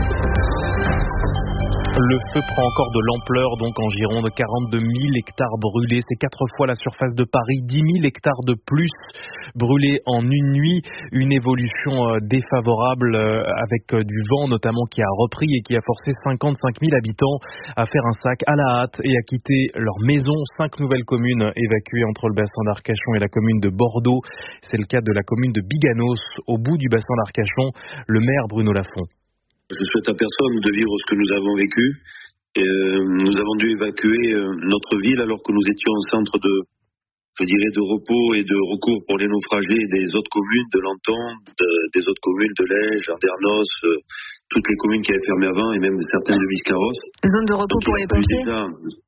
Le feu prend encore de l'ampleur donc en Gironde, quarante-deux mille hectares brûlés, c'est quatre fois la surface de Paris, dix mille hectares de plus brûlés en une nuit, une évolution défavorable avec du vent notamment qui a repris et qui a forcé cinquante-cinq mille habitants à faire un sac à la hâte et à quitter leur maison. Cinq nouvelles communes évacuées entre le bassin d'Arcachon et la commune de Bordeaux, c'est le cas de la commune de Biganos au bout du bassin d'Arcachon, le maire Bruno Lafont. Je souhaite à personne de vivre ce que nous avons vécu. Et, euh, nous avons dû évacuer euh, notre ville alors que nous étions en centre de, je dirais, de repos et de recours pour les naufragés des autres communes, de Lanton, de, des autres communes de Lège, Andernos, euh, toutes les communes qui avaient fermé avant et même certaines de Biscarrosse. Zone de repos Donc, pour les pompiers. Déjà,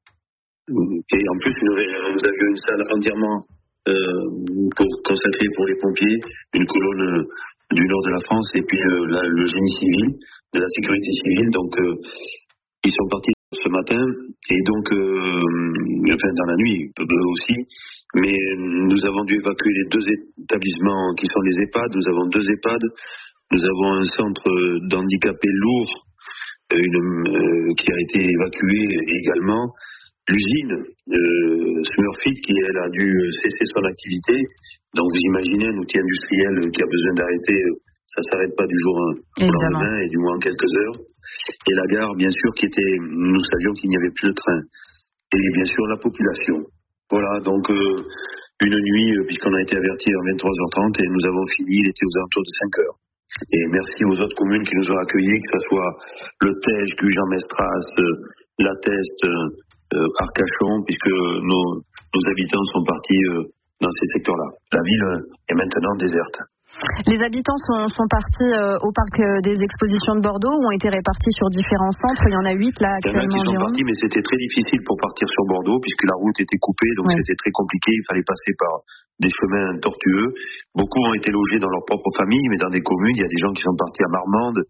et en plus, nous, nous avions une salle entièrement euh, pour consacrée pour les pompiers, une colonne euh, du nord de la France et puis euh, la, le génie civil, de la sécurité civile, donc euh, ils sont partis ce matin et donc euh, enfin dans la nuit eux aussi, mais nous avons dû évacuer les deux établissements qui sont les EHPAD. Nous avons deux EHPAD, nous avons un centre d'handicapés lourds une, euh, qui a été évacué également, l'usine euh, Smurfit qui elle a dû cesser son activité, donc vous imaginez un outil industriel qui a besoin d'arrêter, ça s'arrête pas du jour au lendemain et du moins en quelques heures. Et la gare, bien sûr, qui était, nous savions qu'il n'y avait plus de train. Et bien sûr, la population. Voilà, donc euh, une nuit, euh, puisqu'on a été avertis à vingt-trois heures trente et nous avons fini, il était aux alentours de cinq heures. Et merci aux autres communes qui nous ont accueillis, que ce soit le Tège, Gujan-Mestras, euh, La Teste, euh, Arcachon, puisque nos, nos habitants sont partis euh, dans ces secteurs-là. La ville est maintenant déserte. Les habitants sont, sont partis euh, au parc des expositions de Bordeaux ou ont été répartis sur différents centres. Il y en a huit là actuellement. Il y en a qui sont partis, mais c'était très difficile pour partir sur Bordeaux puisque la route était coupée, donc ouais. C'était très compliqué. Il fallait passer par des chemins tortueux. Beaucoup ont été logés dans leur propre famille, mais dans des communes. Il y a des gens qui sont partis à Marmande.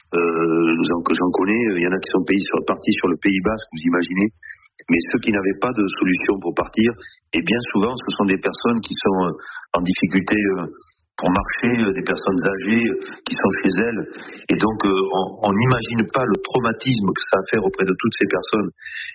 Euh, que j'en connais, il y en a qui sont pays, partis sur le Pays Basque, vous imaginez. Mais ceux qui n'avaient pas de solution pour partir, et bien souvent, ce sont des personnes qui sont en difficulté pour marcher, des personnes âgées qui sont chez elles. Et donc, on n'imagine pas le traumatisme que ça a fait auprès de toutes ces personnes.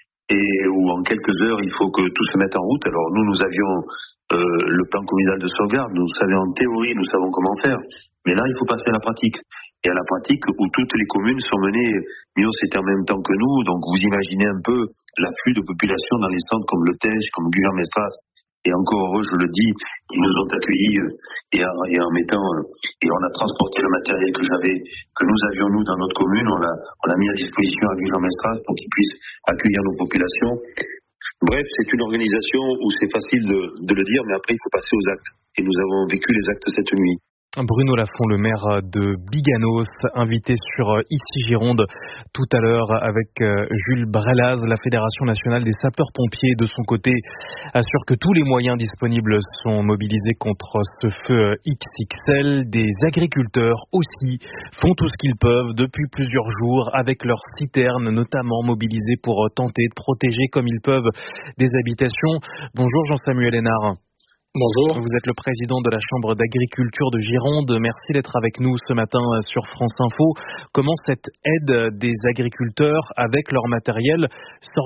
Et où en quelques heures, il faut que tout se mette en route. Alors nous, nous avions euh, le plan communal de sauvegarde. Nous savions en théorie, nous savons comment faire. Mais là, il faut passer à la pratique. Et à la pratique, où toutes les communes sont menées, Mios était en même temps que nous, donc vous imaginez un peu l'afflux de population dans les centres comme le Tège, comme Gujan-Mestras, et encore heureux, je le dis, qui nous ont accueillis et en, et en mettant, et on a transporté le matériel que j'avais, que nous avions nous dans notre commune, on l'a, on l'a mis à disposition à Gujan-Mestras pour qu'ils puissent accueillir nos populations. Bref, c'est une organisation où c'est facile de, de le dire, mais après il faut passer aux actes. Et nous avons vécu les actes cette nuit. Bruno Lafont, le maire de Biganos, invité sur Ici Gironde tout à l'heure avec Jules Brelaz. La Fédération nationale des sapeurs-pompiers, de son côté, assure que tous les moyens disponibles sont mobilisés contre ce feu X X L. Des agriculteurs aussi font tout ce qu'ils peuvent depuis plusieurs jours avec leurs citernes, notamment mobilisées pour tenter de protéger comme ils peuvent des habitations. Bonjour Jean-Samuel Hénard. Bonjour. Vous êtes le président de la Chambre d'agriculture de Gironde. Merci d'être avec nous ce matin sur France Info. Comment cette aide des agriculteurs avec leur matériel s'organise ?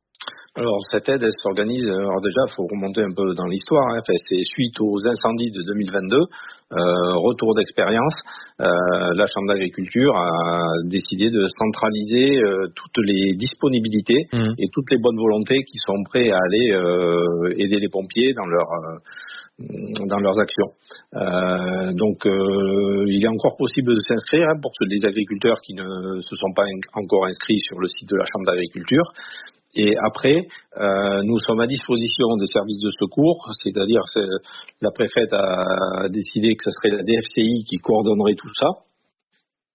Alors cette aide, elle s'organise, alors déjà il faut remonter un peu dans l'histoire, hein. Enfin, c'est suite aux incendies de deux mille vingt-deux, euh, retour d'expérience, euh, la Chambre d'agriculture a décidé de centraliser euh, toutes les disponibilités mmh. et toutes les bonnes volontés qui sont prêts à aller euh, aider les pompiers dans leur... Euh, dans leurs actions. Euh, donc euh, il est encore possible de s'inscrire hein, pour les agriculteurs qui ne se sont pas in- encore inscrits sur le site de la Chambre d'agriculture. Et après, euh, nous sommes à disposition des services de secours, c'est-à-dire c'est, la préfète a décidé que ce serait la D F C I qui coordonnerait tout ça.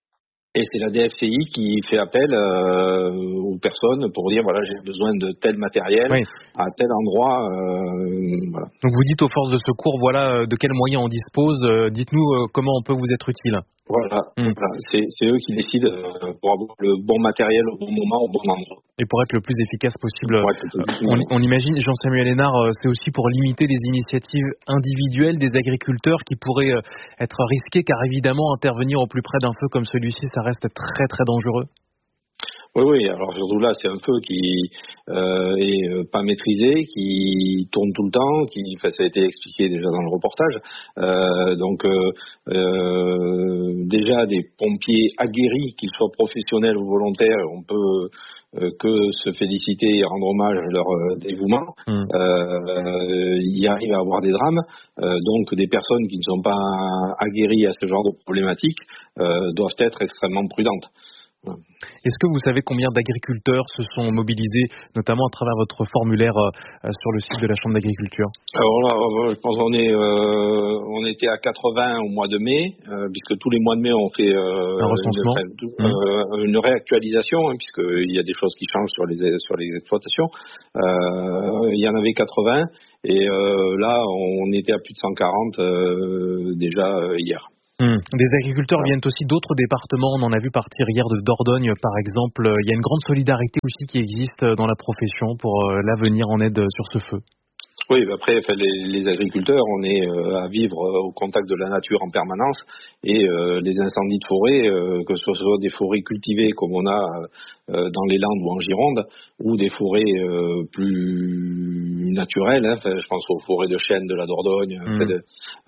Et c'est la D F C I qui fait appel euh, aux personnes pour dire voilà j'ai besoin de tel matériel oui. à tel endroit. Euh, voilà. Donc vous dites aux forces de secours voilà de quels moyens on dispose. Euh, dites-nous euh, comment on peut vous être utile. Voilà, mmh. voilà. C'est, c'est eux qui décident euh, pour avoir le bon matériel au bon moment, au bon endroit. Et pour être le plus efficace possible, euh, on, on imagine, Jean-Samuel Hénard, euh, c'est aussi pour limiter les initiatives individuelles des agriculteurs qui pourraient euh, être risquées, car évidemment, intervenir au plus près d'un feu comme celui-ci, ça reste très très dangereux. Oui, oui, alors surtout là, c'est un feu qui euh, est euh, pas maîtrisé, qui tourne tout le temps, qui, enfin, ça a été expliqué déjà dans le reportage. Euh, donc, euh, euh, déjà, des pompiers aguerris, qu'ils soient professionnels ou volontaires, on peut euh, que se féliciter et rendre hommage à leur euh, dévouement. Mmh. Euh, il arrive à avoir des drames. Euh, donc, des personnes qui ne sont pas aguerries à ce genre de problématiques euh, doivent être extrêmement prudentes. Est-ce que vous savez combien d'agriculteurs se sont mobilisés, notamment à travers votre formulaire euh, sur le site de la Chambre d'agriculture? Alors là, je pense qu'on est, euh, on était à quatre-vingts au mois de mai, euh, puisque tous les mois de mai on fait euh, un recensement, une, euh, une réactualisation, hein, puisqu'il y a des choses qui changent sur les sur les exploitations. Euh, il y en avait quatre-vingts et euh, là on était à plus de cent quarante euh, déjà euh, hier. Hum. Des agriculteurs viennent aussi d'autres départements. On en a vu partir hier de Dordogne, par exemple. Il y a une grande solidarité aussi qui existe dans la profession pour l'avenir en aide sur ce feu. Oui, après, les, les agriculteurs, on est euh, à vivre au contact de la nature en permanence et euh, les incendies de forêt, euh, que ce soit des forêts cultivées comme on a euh, dans les Landes ou en Gironde, ou des forêts euh, plus naturelles, hein, je pense aux forêts de chênes de la Dordogne, mmh. de,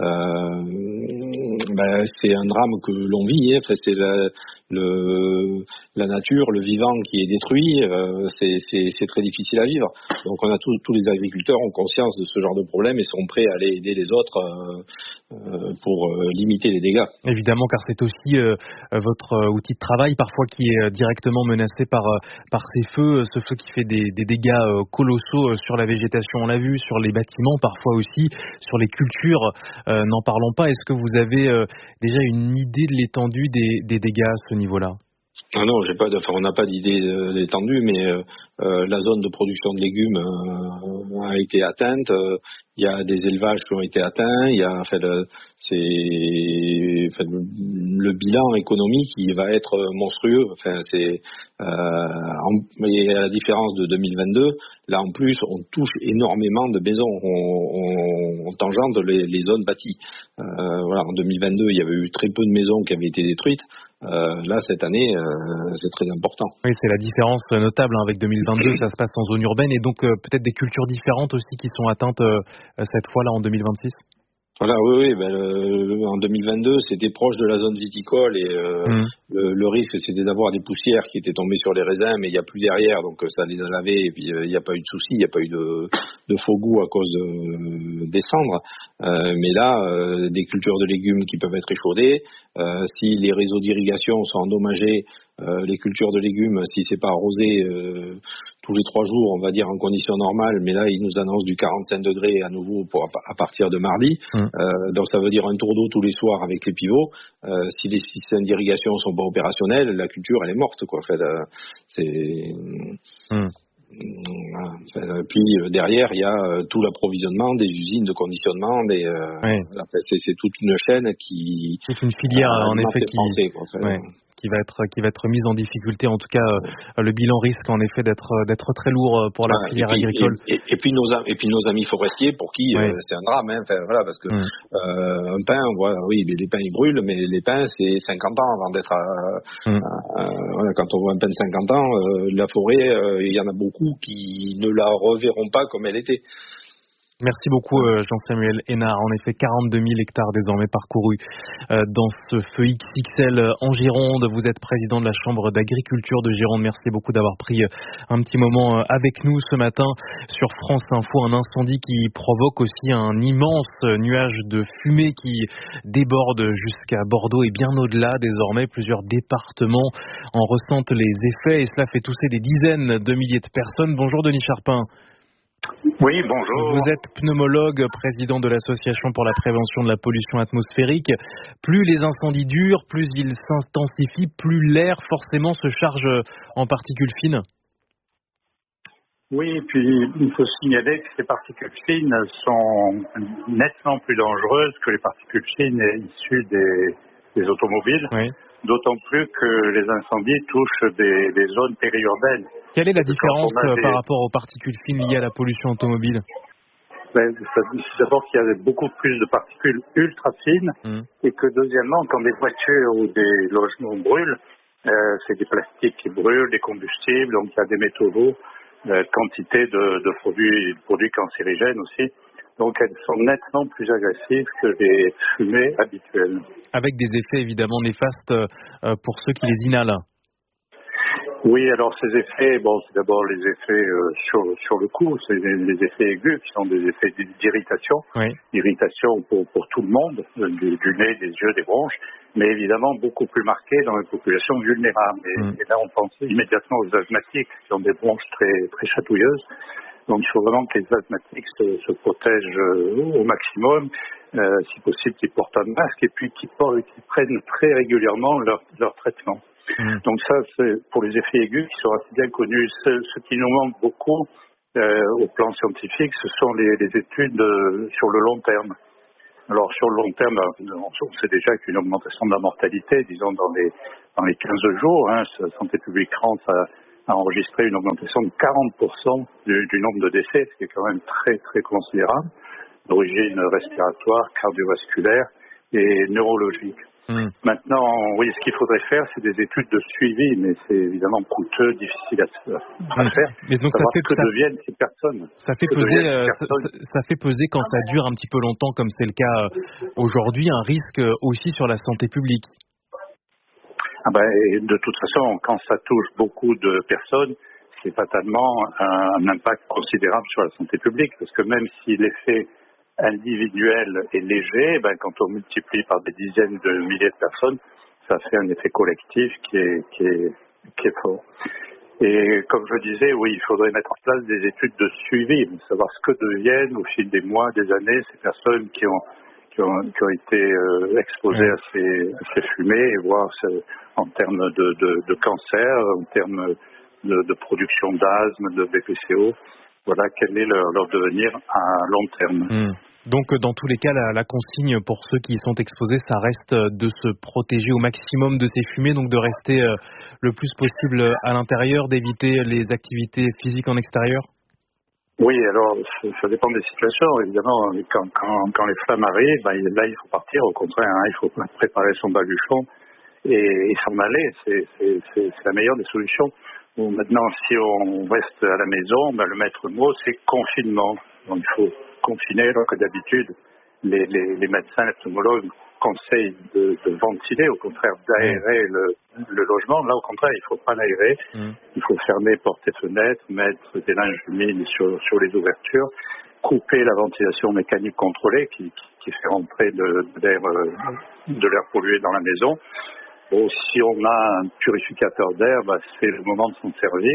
euh, ben, c'est un drame que l'on vit, hein, c'est la, le, la nature, le vivant qui est détruit, euh, c'est, c'est, c'est très difficile à vivre. Donc on a tous, tous les agriculteurs ont conscience de ce genre de problème et sont prêts à aller aider les autres euh, euh, pour euh, limiter les dégâts. Évidemment, car c'est aussi euh, votre euh, outil de travail parfois qui est euh, directement menacé par euh, par ces feux, ce feu qui fait des, des dégâts euh, colossaux euh, sur la végétation, on l'a vu, sur les bâtiments parfois aussi, sur les cultures, euh, n'en parlons pas. Est-ce que vous avez euh, déjà une idée de l'étendue des, des dégâts à ce niveau-là? Ah non, j'ai pas de, enfin, on n'a pas d'idée d'étendue, mais euh, euh, la zone de production de légumes euh, a été atteinte. Euh, il y a des élevages qui ont été atteints. Il y a, enfin, le, c'est, enfin, le, le bilan économique, il va être monstrueux. Enfin, c'est, euh, en, et à la différence de deux mille vingt-deux, là en plus, on touche énormément de maisons. On, on, on tangente les, les zones bâties. Euh, voilà, en deux mille vingt-deux, il y avait eu très peu de maisons qui avaient été détruites. Euh, là, cette année, euh, c'est très important. Oui, c'est la différence notable hein, avec deux mille vingt-deux, ça se passe en zone urbaine et donc euh, peut-être des cultures différentes aussi qui sont atteintes euh, cette fois-là en deux mille vingt-six. Voilà, oui, oui. Ben, le, en deux mille vingt-deux, c'était proche de la zone viticole et euh, mmh. le, le risque, c'était d'avoir des poussières qui étaient tombées sur les raisins, mais il n'y a plus derrière, donc ça les a lavés et puis il n'y a pas eu de souci, il n'y a pas eu de, de faux goût à cause de, des cendres. Euh, mais là, euh, des cultures de légumes qui peuvent être échaudées, euh, si les réseaux d'irrigation sont endommagés, euh, les cultures de légumes, si c'est pas arrosé euh, tous les trois jours, on va dire en conditions normales, mais là ils nous annoncent du quarante-cinq degrés à nouveau pour à partir de mardi, mmh. euh, donc ça veut dire un tour d'eau tous les soirs avec les pivots. Euh, si les systèmes d'irrigation sont pas opérationnels, la culture elle est morte quoi. En fait, euh, c'est mmh. Voilà. Puis derrière, il y a tout l'approvisionnement des usines de conditionnement, des, euh, oui. c'est, c'est toute une chaîne qui. C'est une filière euh, en effet qui. Français, quoi, en fait. Ouais. qui va être qui va être mise en difficulté. En tout cas, euh, le bilan risque en effet d'être d'être très lourd pour la ouais, filière et puis, agricole. Et, et, et puis nos et puis nos amis forestiers pour qui ouais. euh, c'est un drame. Hein, enfin, voilà, parce que mmh. euh, un pin, voilà, oui, les pins ils brûlent, mais les pins c'est cinquante ans avant d'être. À, mmh. à, à, voilà, quand on voit un pin de cinquante ans, euh, la forêt, euh, il y en a beaucoup qui ne la reverront pas comme elle était. Merci beaucoup euh, Jean-Samuel Hénard. En effet, quarante-deux mille hectares désormais parcourus euh, dans ce feu X X L en Gironde. Vous êtes président de la Chambre d'agriculture de Gironde. Merci beaucoup d'avoir pris un petit moment avec nous ce matin sur France Info. Un incendie qui provoque aussi un immense nuage de fumée qui déborde jusqu'à Bordeaux et bien au-delà. Désormais, plusieurs départements en ressentent les effets et cela fait tousser des dizaines de milliers de personnes. Bonjour Denis Charpin. Oui, bonjour. Vous êtes pneumologue, président de l'Association pour la prévention de la pollution atmosphérique. Plus les incendies durent, plus ils s'intensifient, plus l'air forcément se charge en particules fines. Oui, puis il faut signaler que ces particules fines sont nettement plus dangereuses que les particules fines issues des, des automobiles. Oui. D'autant plus que les incendies touchent des, des zones périurbaines. Quelle est la différence des... par rapport aux particules fines liées à la pollution automobile? Ben, d'abord qu'il y a beaucoup plus de particules ultra fines mmh. et que deuxièmement, quand des voitures ou des logements brûlent, euh, c'est des plastiques qui brûlent, des combustibles, donc il y a des métaux lourds, euh, quantité de, de produits, de produits cancérigènes aussi. Donc elles sont nettement plus agressives que les fumées habituelles. Avec des effets évidemment néfastes euh, pour ceux qui les inhalent. Oui, alors ces effets, bon, c'est d'abord les effets euh, sur, sur le cou, c'est les, les effets aigus qui sont des effets d'irritation, oui. Irritation pour, pour tout le monde, du, du nez, des yeux, des bronches, mais évidemment beaucoup plus marqués dans les populations vulnérables. Et, mmh. et là, on pense immédiatement aux asthmatiques qui ont des bronches très, très chatouilleuses. Donc il faut vraiment que les asthmatiques se, se protègent euh, au maximum, euh, si possible qu'ils portent un masque et puis qu'ils, portent, qu'ils prennent très régulièrement leur, leur traitement. Mmh. Donc ça, c'est pour les effets aigus qui sont assez bien connus. Ce, ce qui nous manque beaucoup euh, au plan scientifique, ce sont les, les études euh, sur le long terme. Alors sur le long terme, on sait déjà qu'une augmentation de la mortalité, disons dans les, dans les quinze jours, hein, Santé publique France a a enregistré une augmentation de quarante pour cent du, du nombre de décès, ce qui est quand même très très considérable, d'origine respiratoire, cardiovasculaire et neurologique. Mmh. Maintenant, oui, ce qu'il faudrait faire, c'est des études de suivi, mais c'est évidemment coûteux, difficile à, à mmh. faire. Mais donc ça fait que ça, deviennent ces personnes. Ça fait peser, euh, ça, ça fait peser quand ça dure un petit peu longtemps, comme c'est le cas aujourd'hui, un risque aussi sur la santé publique. Ah ben, de toute façon, quand ça touche beaucoup de personnes, c'est fatalement un, un impact considérable sur la santé publique, parce que même si l'effet individuel est léger, ben, quand on multiplie par des dizaines de milliers de personnes, ça fait un effet collectif qui est, qui est, qui est fort. Et comme je disais, oui, il faudrait mettre en place des études de suivi, savoir ce que deviennent au fil des mois, des années, ces personnes qui ont Qui ont, qui ont été euh, exposés à ces, à ces fumées et voir ce, en termes de, de, de cancer, en termes de, de production d'asthme, de B P C O, voilà quel est leur, leur devenir à long terme. Mmh. Donc dans tous les cas, la, la consigne pour ceux qui y sont exposés, ça reste de se protéger au maximum de ces fumées, donc de rester euh, le plus possible à l'intérieur, d'éviter les activités physiques en extérieur. Oui, alors ça dépend des situations. Évidemment, quand, quand, quand les flammes arrivent, ben, là il faut partir. Au contraire, hein, il faut préparer son baluchon et, et s'en aller. C'est, c'est, c'est, c'est la meilleure des solutions. Bon, maintenant, si on reste à la maison, ben, le maître mot, c'est confinement. Donc il faut confiner, alors que d'habitude, les, les, les médecins, les pneumologues conseillent de, de ventiler, au contraire d'aérer le, le logement. Là, au contraire, il ne faut pas l'aérer. Mmh. Il faut fermer portes et fenêtres, mettre des linges humides sur, sur les ouvertures, couper la ventilation mécanique contrôlée qui, qui, qui fait rentrer de, de, l'air, de l'air pollué dans la maison. Bon, si on a un purificateur d'air, bah, c'est le moment de s'en servir.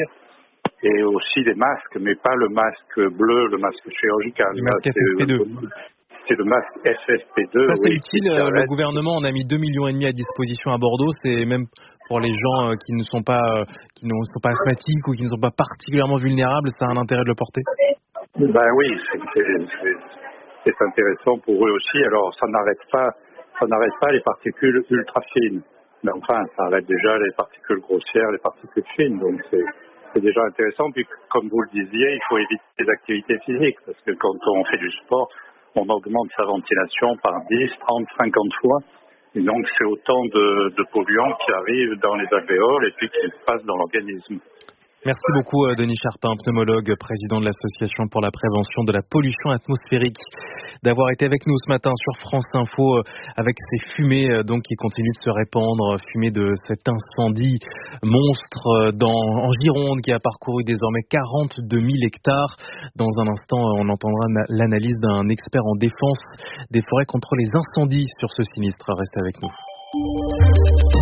Et aussi des masques, mais pas le masque bleu, le masque chirurgical. Le masque F F P deux. C'est le masque F F P deux. Ça, c'est oui, utile. Le gouvernement en a mis deux virgule cinq millions à disposition à Bordeaux. C'est même pour les gens qui ne sont pas, qui ne sont pas asthmatiques ou qui ne sont pas particulièrement vulnérables, ça a un intérêt de le porter. Ben oui, c'est, c'est, c'est intéressant pour eux aussi. Alors, ça n'arrête pas, ça n'arrête pas les particules ultra fines. Mais enfin, ça arrête déjà les particules grossières, les particules fines. Donc, c'est, c'est déjà intéressant. Puis, comme vous le disiez, il faut éviter les activités physiques parce que quand on fait du sport, on augmente sa ventilation par dix, trente, cinquante fois. Et donc, c'est autant de, de polluants qui arrivent dans les alvéoles et puis qui passent dans l'organisme. Merci beaucoup Denis Charpin, pneumologue, président de l'Association pour la prévention de la pollution atmosphérique, d'avoir été avec nous ce matin sur France Info avec ces fumées donc qui continuent de se répandre, fumées de cet incendie monstre dans, en Gironde qui a parcouru désormais quarante-deux mille hectares. Dans un instant, on entendra l'analyse d'un expert en défense des forêts contre les incendies sur ce sinistre. Restez avec nous.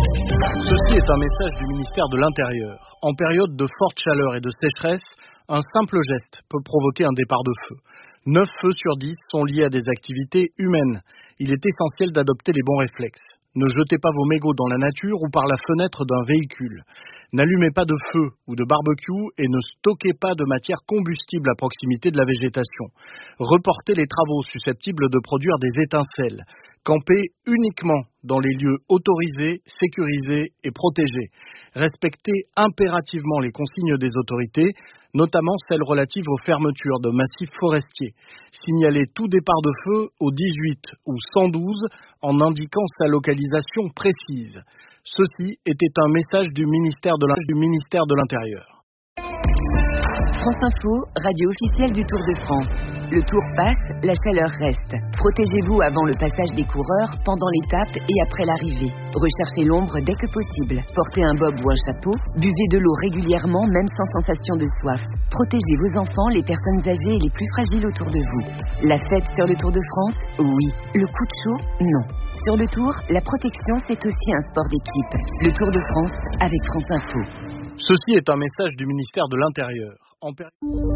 Ceci est un message du ministère de l'Intérieur. En période de forte chaleur et de sécheresse, un simple geste peut provoquer un départ de feu. neuf feux sur dix sont liés à des activités humaines. Il est essentiel d'adopter les bons réflexes. Ne jetez pas vos mégots dans la nature ou par la fenêtre d'un véhicule. N'allumez pas de feu ou de barbecue et ne stockez pas de matière combustible à proximité de la végétation. Reportez les travaux susceptibles de produire des étincelles. Campez uniquement dans les lieux autorisés, sécurisés et protégés. Respectez impérativement les consignes des autorités, notamment celles relatives aux fermetures de massifs forestiers. Signalez tout départ de feu au dix-huit ou cent douze en indiquant sa localisation précise. Ceci était un message du ministère de l'Intérieur. France Info, radio officielle du Tour de France. Le Tour passe, la chaleur reste. Protégez-vous avant le passage des coureurs, pendant l'étape et après l'arrivée. Recherchez l'ombre dès que possible. Portez un bob ou un chapeau. Buvez de l'eau régulièrement, même sans sensation de soif. Protégez vos enfants, les personnes âgées et les plus fragiles autour de vous. La fête sur le Tour de France, oui. Le coup de chaud, non. Sur le Tour, la protection, c'est aussi un sport d'équipe. Le Tour de France avec France Info. Ceci est un message du ministère de l'Intérieur. En péri-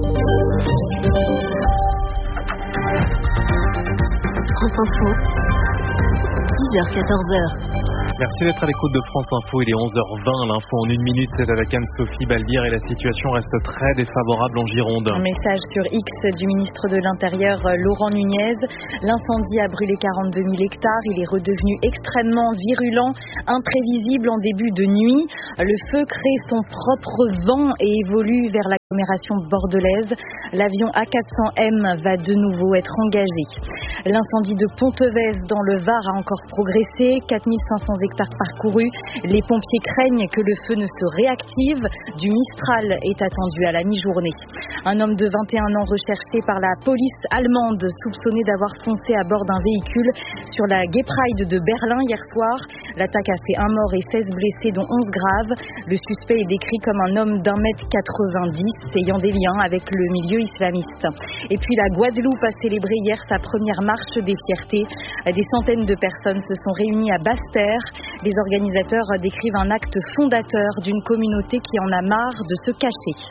France Info, dix heures quatorze heures. Merci d'être à l'écoute de France Info, il est onze heures vingt, l'info en une minute, c'est avec Anne-Sophie Balbir et la situation reste très défavorable en Gironde. Un message sur X du ministre de l'Intérieur Laurent Nunez. L'incendie a brûlé quarante-deux mille hectares, il est redevenu extrêmement virulent, imprévisible en début de nuit. Le feu crée son propre vent et évolue vers l'agglomération bordelaise. L'avion A quatre cents M va de nouveau être engagé. L'incendie de Pontevez dans le Var a encore progressé, quatre mille cinq cents hectares parcourus. Les pompiers craignent que le feu ne se réactive. Du Mistral est attendu à la mi-journée. Un homme de vingt et un ans recherché par la police allemande, soupçonné d'avoir foncé à bord d'un véhicule sur la Gay Pride de Berlin hier soir. L'attaque a fait un mort et seize blessés, dont onze graves. Le suspect est décrit comme un homme d'un mètre quatre-vingt-dix, ayant des liens avec le milieu islamiste. Et puis la Guadeloupe a célébré hier sa première marche des fiertés. Des centaines de personnes se sont réunies à Basse-Terre. Les organisateurs décrivent un acte fondateur d'une communauté qui en a marre de se cacher.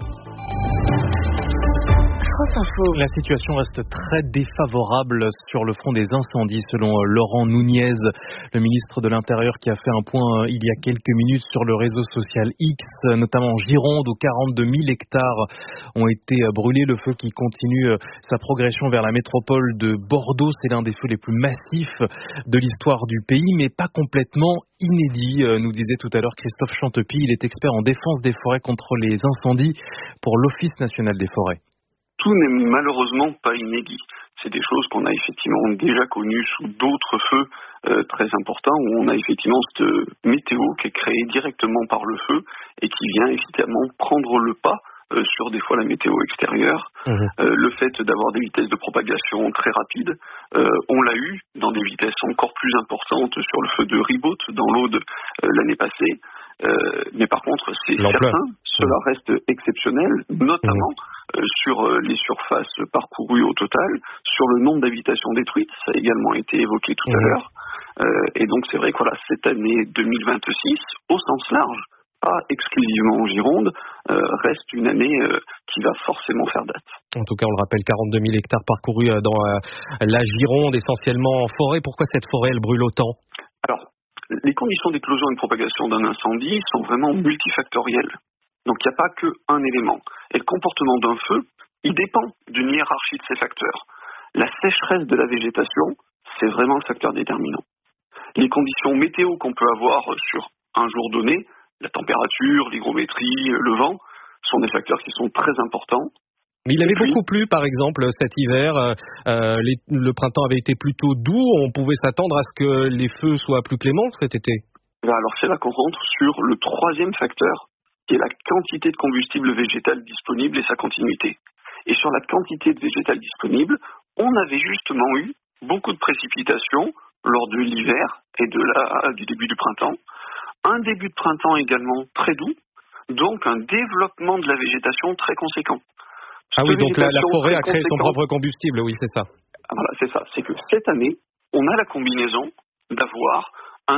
La situation reste très défavorable sur le front des incendies selon Laurent Nunez, le ministre de l'Intérieur qui a fait un point il y a quelques minutes sur le réseau social X, notamment en Gironde où quarante-deux mille hectares ont été brûlés. Le feu qui continue sa progression vers la métropole de Bordeaux, c'est l'un des feux les plus massifs de l'histoire du pays, mais pas complètement inédit, nous disait tout à l'heure Christophe Chantepie. Il est expert en défense des forêts contre les incendies pour l'Office national des forêts. Tout n'est malheureusement pas inédit. C'est des choses qu'on a effectivement déjà connues sous d'autres feux euh, très importants où on a effectivement cette météo qui est créée directement par le feu et qui vient évidemment prendre le pas euh, sur des fois la météo extérieure. Mmh. Euh, le fait d'avoir des vitesses de propagation très rapides, euh, on l'a eu dans des vitesses encore plus importantes sur le feu de Ribaute dans l'Aude euh, l'année passée. Euh, mais par contre, c'est certain, cela reste exceptionnel, notamment euh, sur euh, les surfaces parcourues au total, sur le nombre d'habitations détruites, ça a également été évoqué tout mmh. à l'heure. Euh, et donc c'est vrai que voilà, cette année deux mille vingt-six, au sens large, pas exclusivement en Gironde, euh, reste une année euh, qui va forcément faire date. En tout cas, on le rappelle, quarante-deux mille hectares parcourus dans euh, la Gironde, essentiellement en forêt. Pourquoi cette forêt, elle brûle autant ? Alors, les conditions d'éclosion et de propagation d'un incendie sont vraiment multifactorielles. Donc il n'y a pas qu'un élément. Et le comportement d'un feu, il dépend d'une hiérarchie de ces facteurs. La sécheresse de la végétation, c'est vraiment le facteur déterminant. Les conditions météo qu'on peut avoir sur un jour donné, la température, l'hygrométrie, le vent, sont des facteurs qui sont très importants. Mais il avait puis, beaucoup plu, par exemple, cet hiver. Euh, les, le printemps avait été plutôt doux. On pouvait s'attendre à ce que les feux soient plus cléments cet été. Alors c'est là qu'on rentre sur le troisième facteur, qui est la quantité de combustible végétal disponible et sa continuité. Et sur la quantité de végétal disponible, on avait justement eu beaucoup de précipitations lors de l'hiver et de la, du début du printemps. Un début de printemps également très doux, donc un développement de la végétation très conséquent. Ah oui, donc la, la forêt a créé son propre combustible, oui, c'est ça. Voilà, c'est ça. C'est que cette année, on a la combinaison d'avoir un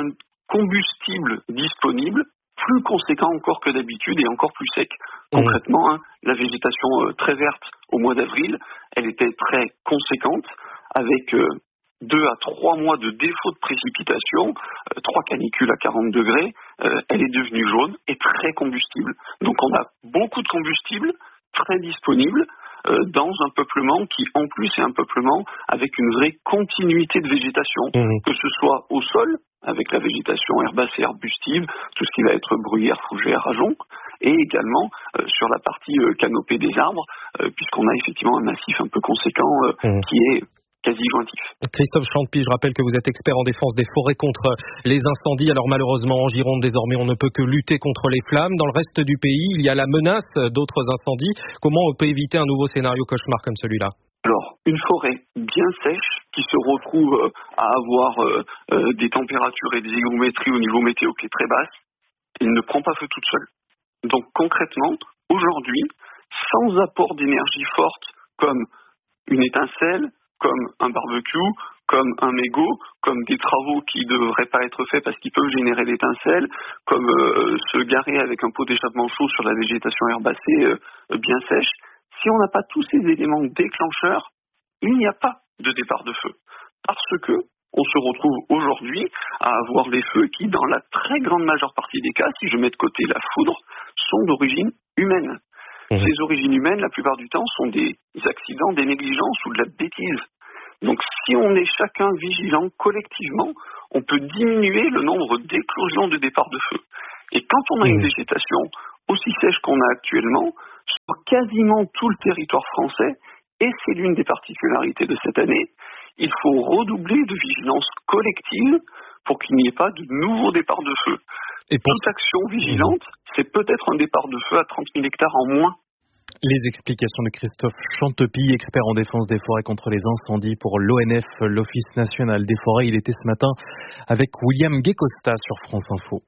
combustible disponible plus conséquent encore que d'habitude et encore plus sec. Concrètement, hein, la végétation euh, très verte au mois d'avril, elle était très conséquente avec euh, deux à trois mois de défaut de précipitation, euh, trois canicules à quarante degrés, euh, elle est devenue jaune et très combustible. Donc on a beaucoup de combustible très disponible euh, dans un peuplement qui en plus est un peuplement avec une vraie continuité de végétation, mmh. que ce soit au sol, avec la végétation herbacée arbustive, tout ce qui va être bruyère, fougère, ajonc, et également euh, sur la partie euh, canopée des arbres, euh, puisqu'on a effectivement un massif un peu conséquent euh, mmh. qui est quasi jointif. Christophe Chantepie, je rappelle que vous êtes expert en défense des forêts contre les incendies. Alors malheureusement, en Gironde, désormais, on ne peut que lutter contre les flammes. Dans le reste du pays, il y a la menace d'autres incendies. Comment on peut éviter un nouveau scénario cauchemar comme celui-là ? Alors, une forêt bien sèche qui se retrouve à avoir euh, euh, des températures et des hygrométries au niveau météo qui est très basse, elle ne prend pas feu toute seule. Donc concrètement, aujourd'hui, sans apport d'énergie forte comme une étincelle, comme un barbecue, comme un mégot, comme des travaux qui ne devraient pas être faits parce qu'ils peuvent générer l'étincelle, comme euh, se garer avec un pot d'échappement chaud sur la végétation herbacée euh, bien sèche. Si on n'a pas tous ces éléments déclencheurs, il n'y a pas de départ de feu. Parce que on se retrouve aujourd'hui à avoir les feux qui, dans la très grande majeure partie des cas, si je mets de côté la foudre, sont d'origine humaine. Mmh. Ces origines humaines, la plupart du temps, sont des accidents, des négligences ou de la bêtise. Donc si on est chacun vigilant collectivement, on peut diminuer le nombre d'éclosions de départ de feu. Et quand on a une végétation aussi sèche qu'on a actuellement, sur quasiment tout le territoire français, et c'est l'une des particularités de cette année, il faut redoubler de vigilance collective pour qu'il n'y ait pas de nouveaux départs de feu. Et pour... Toute action vigilante, c'est peut-être un départ de feu à trente mille hectares en moins. Les explications de Christophe Chantepie, expert en défense des forêts contre les incendies pour l'O N F, l'Office national des forêts. Il était ce matin avec William Guécosta sur France Info.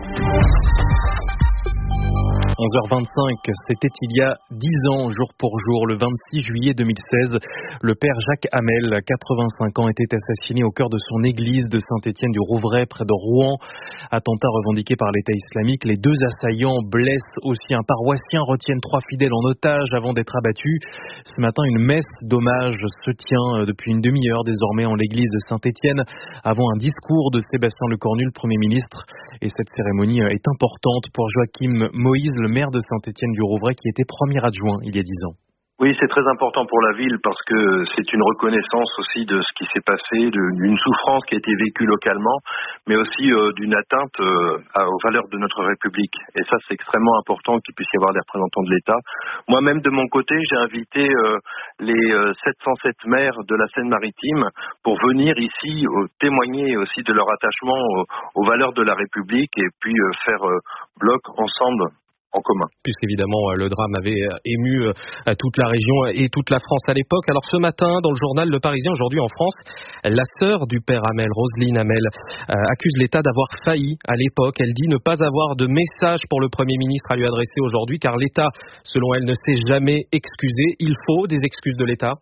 onze heures vingt-cinq, c'était il y a dix ans, jour pour jour, le vingt-six juillet deux mille seize. Le père Jacques Hamel, quatre-vingt-cinq ans, était assassiné au cœur de son église de Saint-Étienne-du-Rouvray, près de Rouen. Attentat revendiqué par l'État islamique. Les deux assaillants blessent aussi un paroissien, retiennent trois fidèles en otage avant d'être abattus. Ce matin, une messe d'hommage se tient depuis une demi-heure désormais en l'église de Saint-Étienne, avant un discours de Sébastien Lecornu, le Premier ministre. Et cette cérémonie est importante pour Joachim Moïse, le maire de Saint-Étienne-du-Rouvray, qui était premier adjoint il y a dix ans. Oui, c'est très important pour la ville parce que c'est une reconnaissance aussi de ce qui s'est passé, d'une souffrance qui a été vécue localement, mais aussi euh, d'une atteinte euh, aux valeurs de notre République. Et ça, c'est extrêmement important qu'il puisse y avoir des représentants de l'État. Moi-même, de mon côté, j'ai invité euh, les euh, sept cent sept maires de la Seine-Maritime pour venir ici euh, témoigner aussi de leur attachement aux, aux valeurs de la République et puis euh, faire euh, bloc ensemble en commun. Puisqu'évidemment, le drame avait ému toute la région et toute la France à l'époque. Alors ce matin, dans le journal Le Parisien, aujourd'hui en France, la sœur du père Hamel, Roselyne Hamel, accuse l'État d'avoir failli à l'époque. Elle dit ne pas avoir de message pour le Premier ministre à lui adresser aujourd'hui, car l'État, selon elle, ne s'est jamais excusé. Il faut des excuses de l'État.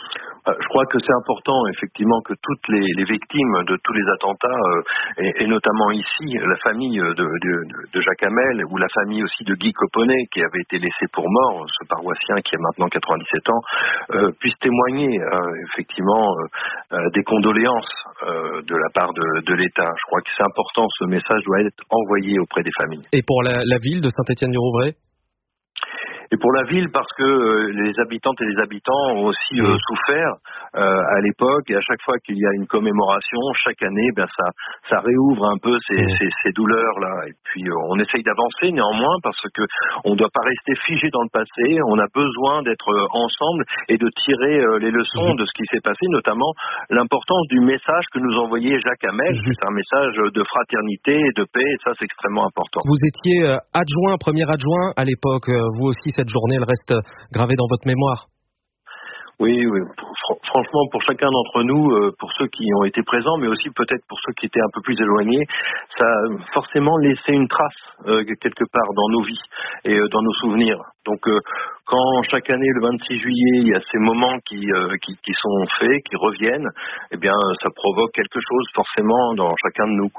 Je crois que c'est important, effectivement, que toutes les, les victimes de tous les attentats, euh, et, et notamment ici, la famille de, de, de Jacques Hamel, ou la famille aussi de Guy Coponnet, qui avait été laissé pour mort, ce paroissien qui a maintenant quatre-vingt-dix-sept ans, euh, puissent témoigner, euh, effectivement, euh, des condoléances euh, de la part de, de l'État. Je crois que c'est important, ce message doit être envoyé auprès des familles. Et pour la, la ville de Saint-Étienne-du-Rouvray ? Et pour la ville, parce que euh, les habitantes et les habitants ont aussi euh, souffert euh, à l'époque, et à chaque fois qu'il y a une commémoration, chaque année, ben ça, ça réouvre un peu ces, mmh. ces, ces douleurs-là. Et puis euh, on essaye d'avancer néanmoins, parce que on ne doit pas rester figé dans le passé. On a besoin d'être euh, ensemble et de tirer euh, les leçons mmh. de ce qui s'est passé, notamment l'importance du message que nous envoyait Jacques Hamel. Mmh. C'est un message de fraternité et de paix, et ça c'est extrêmement important. Vous étiez euh, adjoint, premier adjoint à l'époque, euh, vous aussi. Cette journée, elle reste gravée dans votre mémoire. Oui, oui. Fr- franchement, pour chacun d'entre nous, euh, pour ceux qui ont été présents, mais aussi peut-être pour ceux qui étaient un peu plus éloignés, ça a forcément laissé une trace euh, quelque part dans nos vies et euh, dans nos souvenirs. Donc, euh, quand chaque année, le vingt-six juillet, il y a ces moments qui, euh, qui, qui sont faits, qui reviennent, eh bien, ça provoque quelque chose forcément dans chacun de nous, quoi.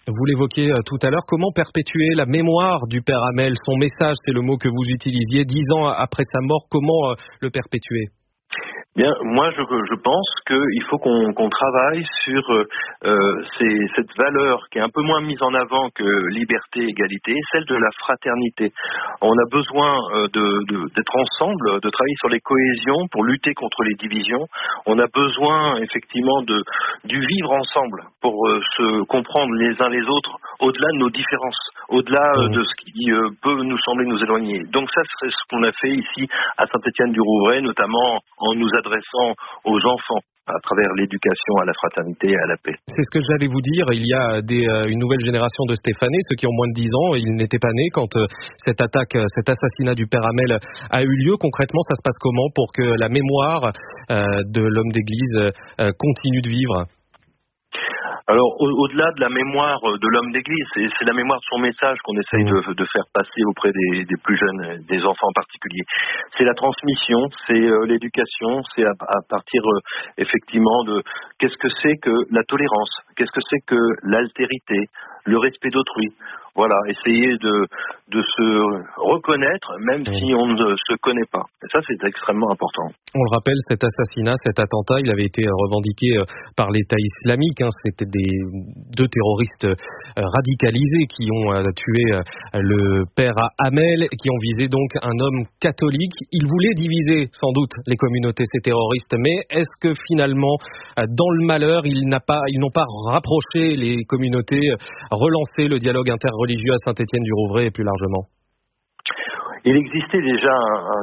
Vous l'évoquiez tout à l'heure, comment perpétuer la mémoire du père Hamel? Son message, c'est le mot que vous utilisiez, dix ans après sa mort, comment le perpétuer? Bien, moi je, je pense qu'il faut qu'on qu'on travaille sur euh, ces, cette valeur qui est un peu moins mise en avant que liberté, égalité, celle de la fraternité. On a besoin euh, de, de, d'être ensemble, de travailler sur les cohésions pour lutter contre les divisions. On a besoin effectivement de du vivre ensemble pour euh, se comprendre les uns les autres au-delà de nos différences, au-delà euh, de ce qui euh, peut nous sembler nous éloigner. Donc ça, c'est ce qu'on a fait ici à Saint-Étienne-du-Rouvray, notamment en nous adressant aux enfants à travers l'éducation à la fraternité et à la paix. C'est ce que j'allais vous dire, il y a des, euh, une nouvelle génération de Stéphanais, ceux qui ont moins de dix ans, ils n'étaient pas nés quand euh, cette attaque, euh, cet assassinat du père Hamel a eu lieu. Concrètement, ça se passe comment pour que la mémoire euh, de l'homme d'église euh, continue de vivre? Alors, au, au-delà de la mémoire de l'homme d'église, c'est, c'est la mémoire de son message qu'on essaye de, de faire passer auprès des, des plus jeunes, des enfants en particulier. C'est la transmission, c'est euh, l'éducation, c'est à, à partir euh, effectivement de qu'est-ce que c'est que la tolérance, qu'est-ce que c'est que l'altérité, le respect d'autrui. Voilà, essayer de, de se reconnaître, même mmh. si on ne se connaît pas. Et ça, c'est extrêmement important. On le rappelle, cet assassinat, cet attentat, il avait été revendiqué par l'État islamique. Hein. C'était des deux terroristes radicalisés qui ont tué le père Hamel, qui ont visé donc un homme catholique. Ils voulaient diviser, sans doute, les communautés, ces terroristes. Mais est-ce que finalement, dans le malheur, ils, n'a pas, ils n'ont pas rapproché les communautés, relancé le dialogue interreligieux à Saint-Étienne-du-Rouvray et plus largement? Il existait déjà un, un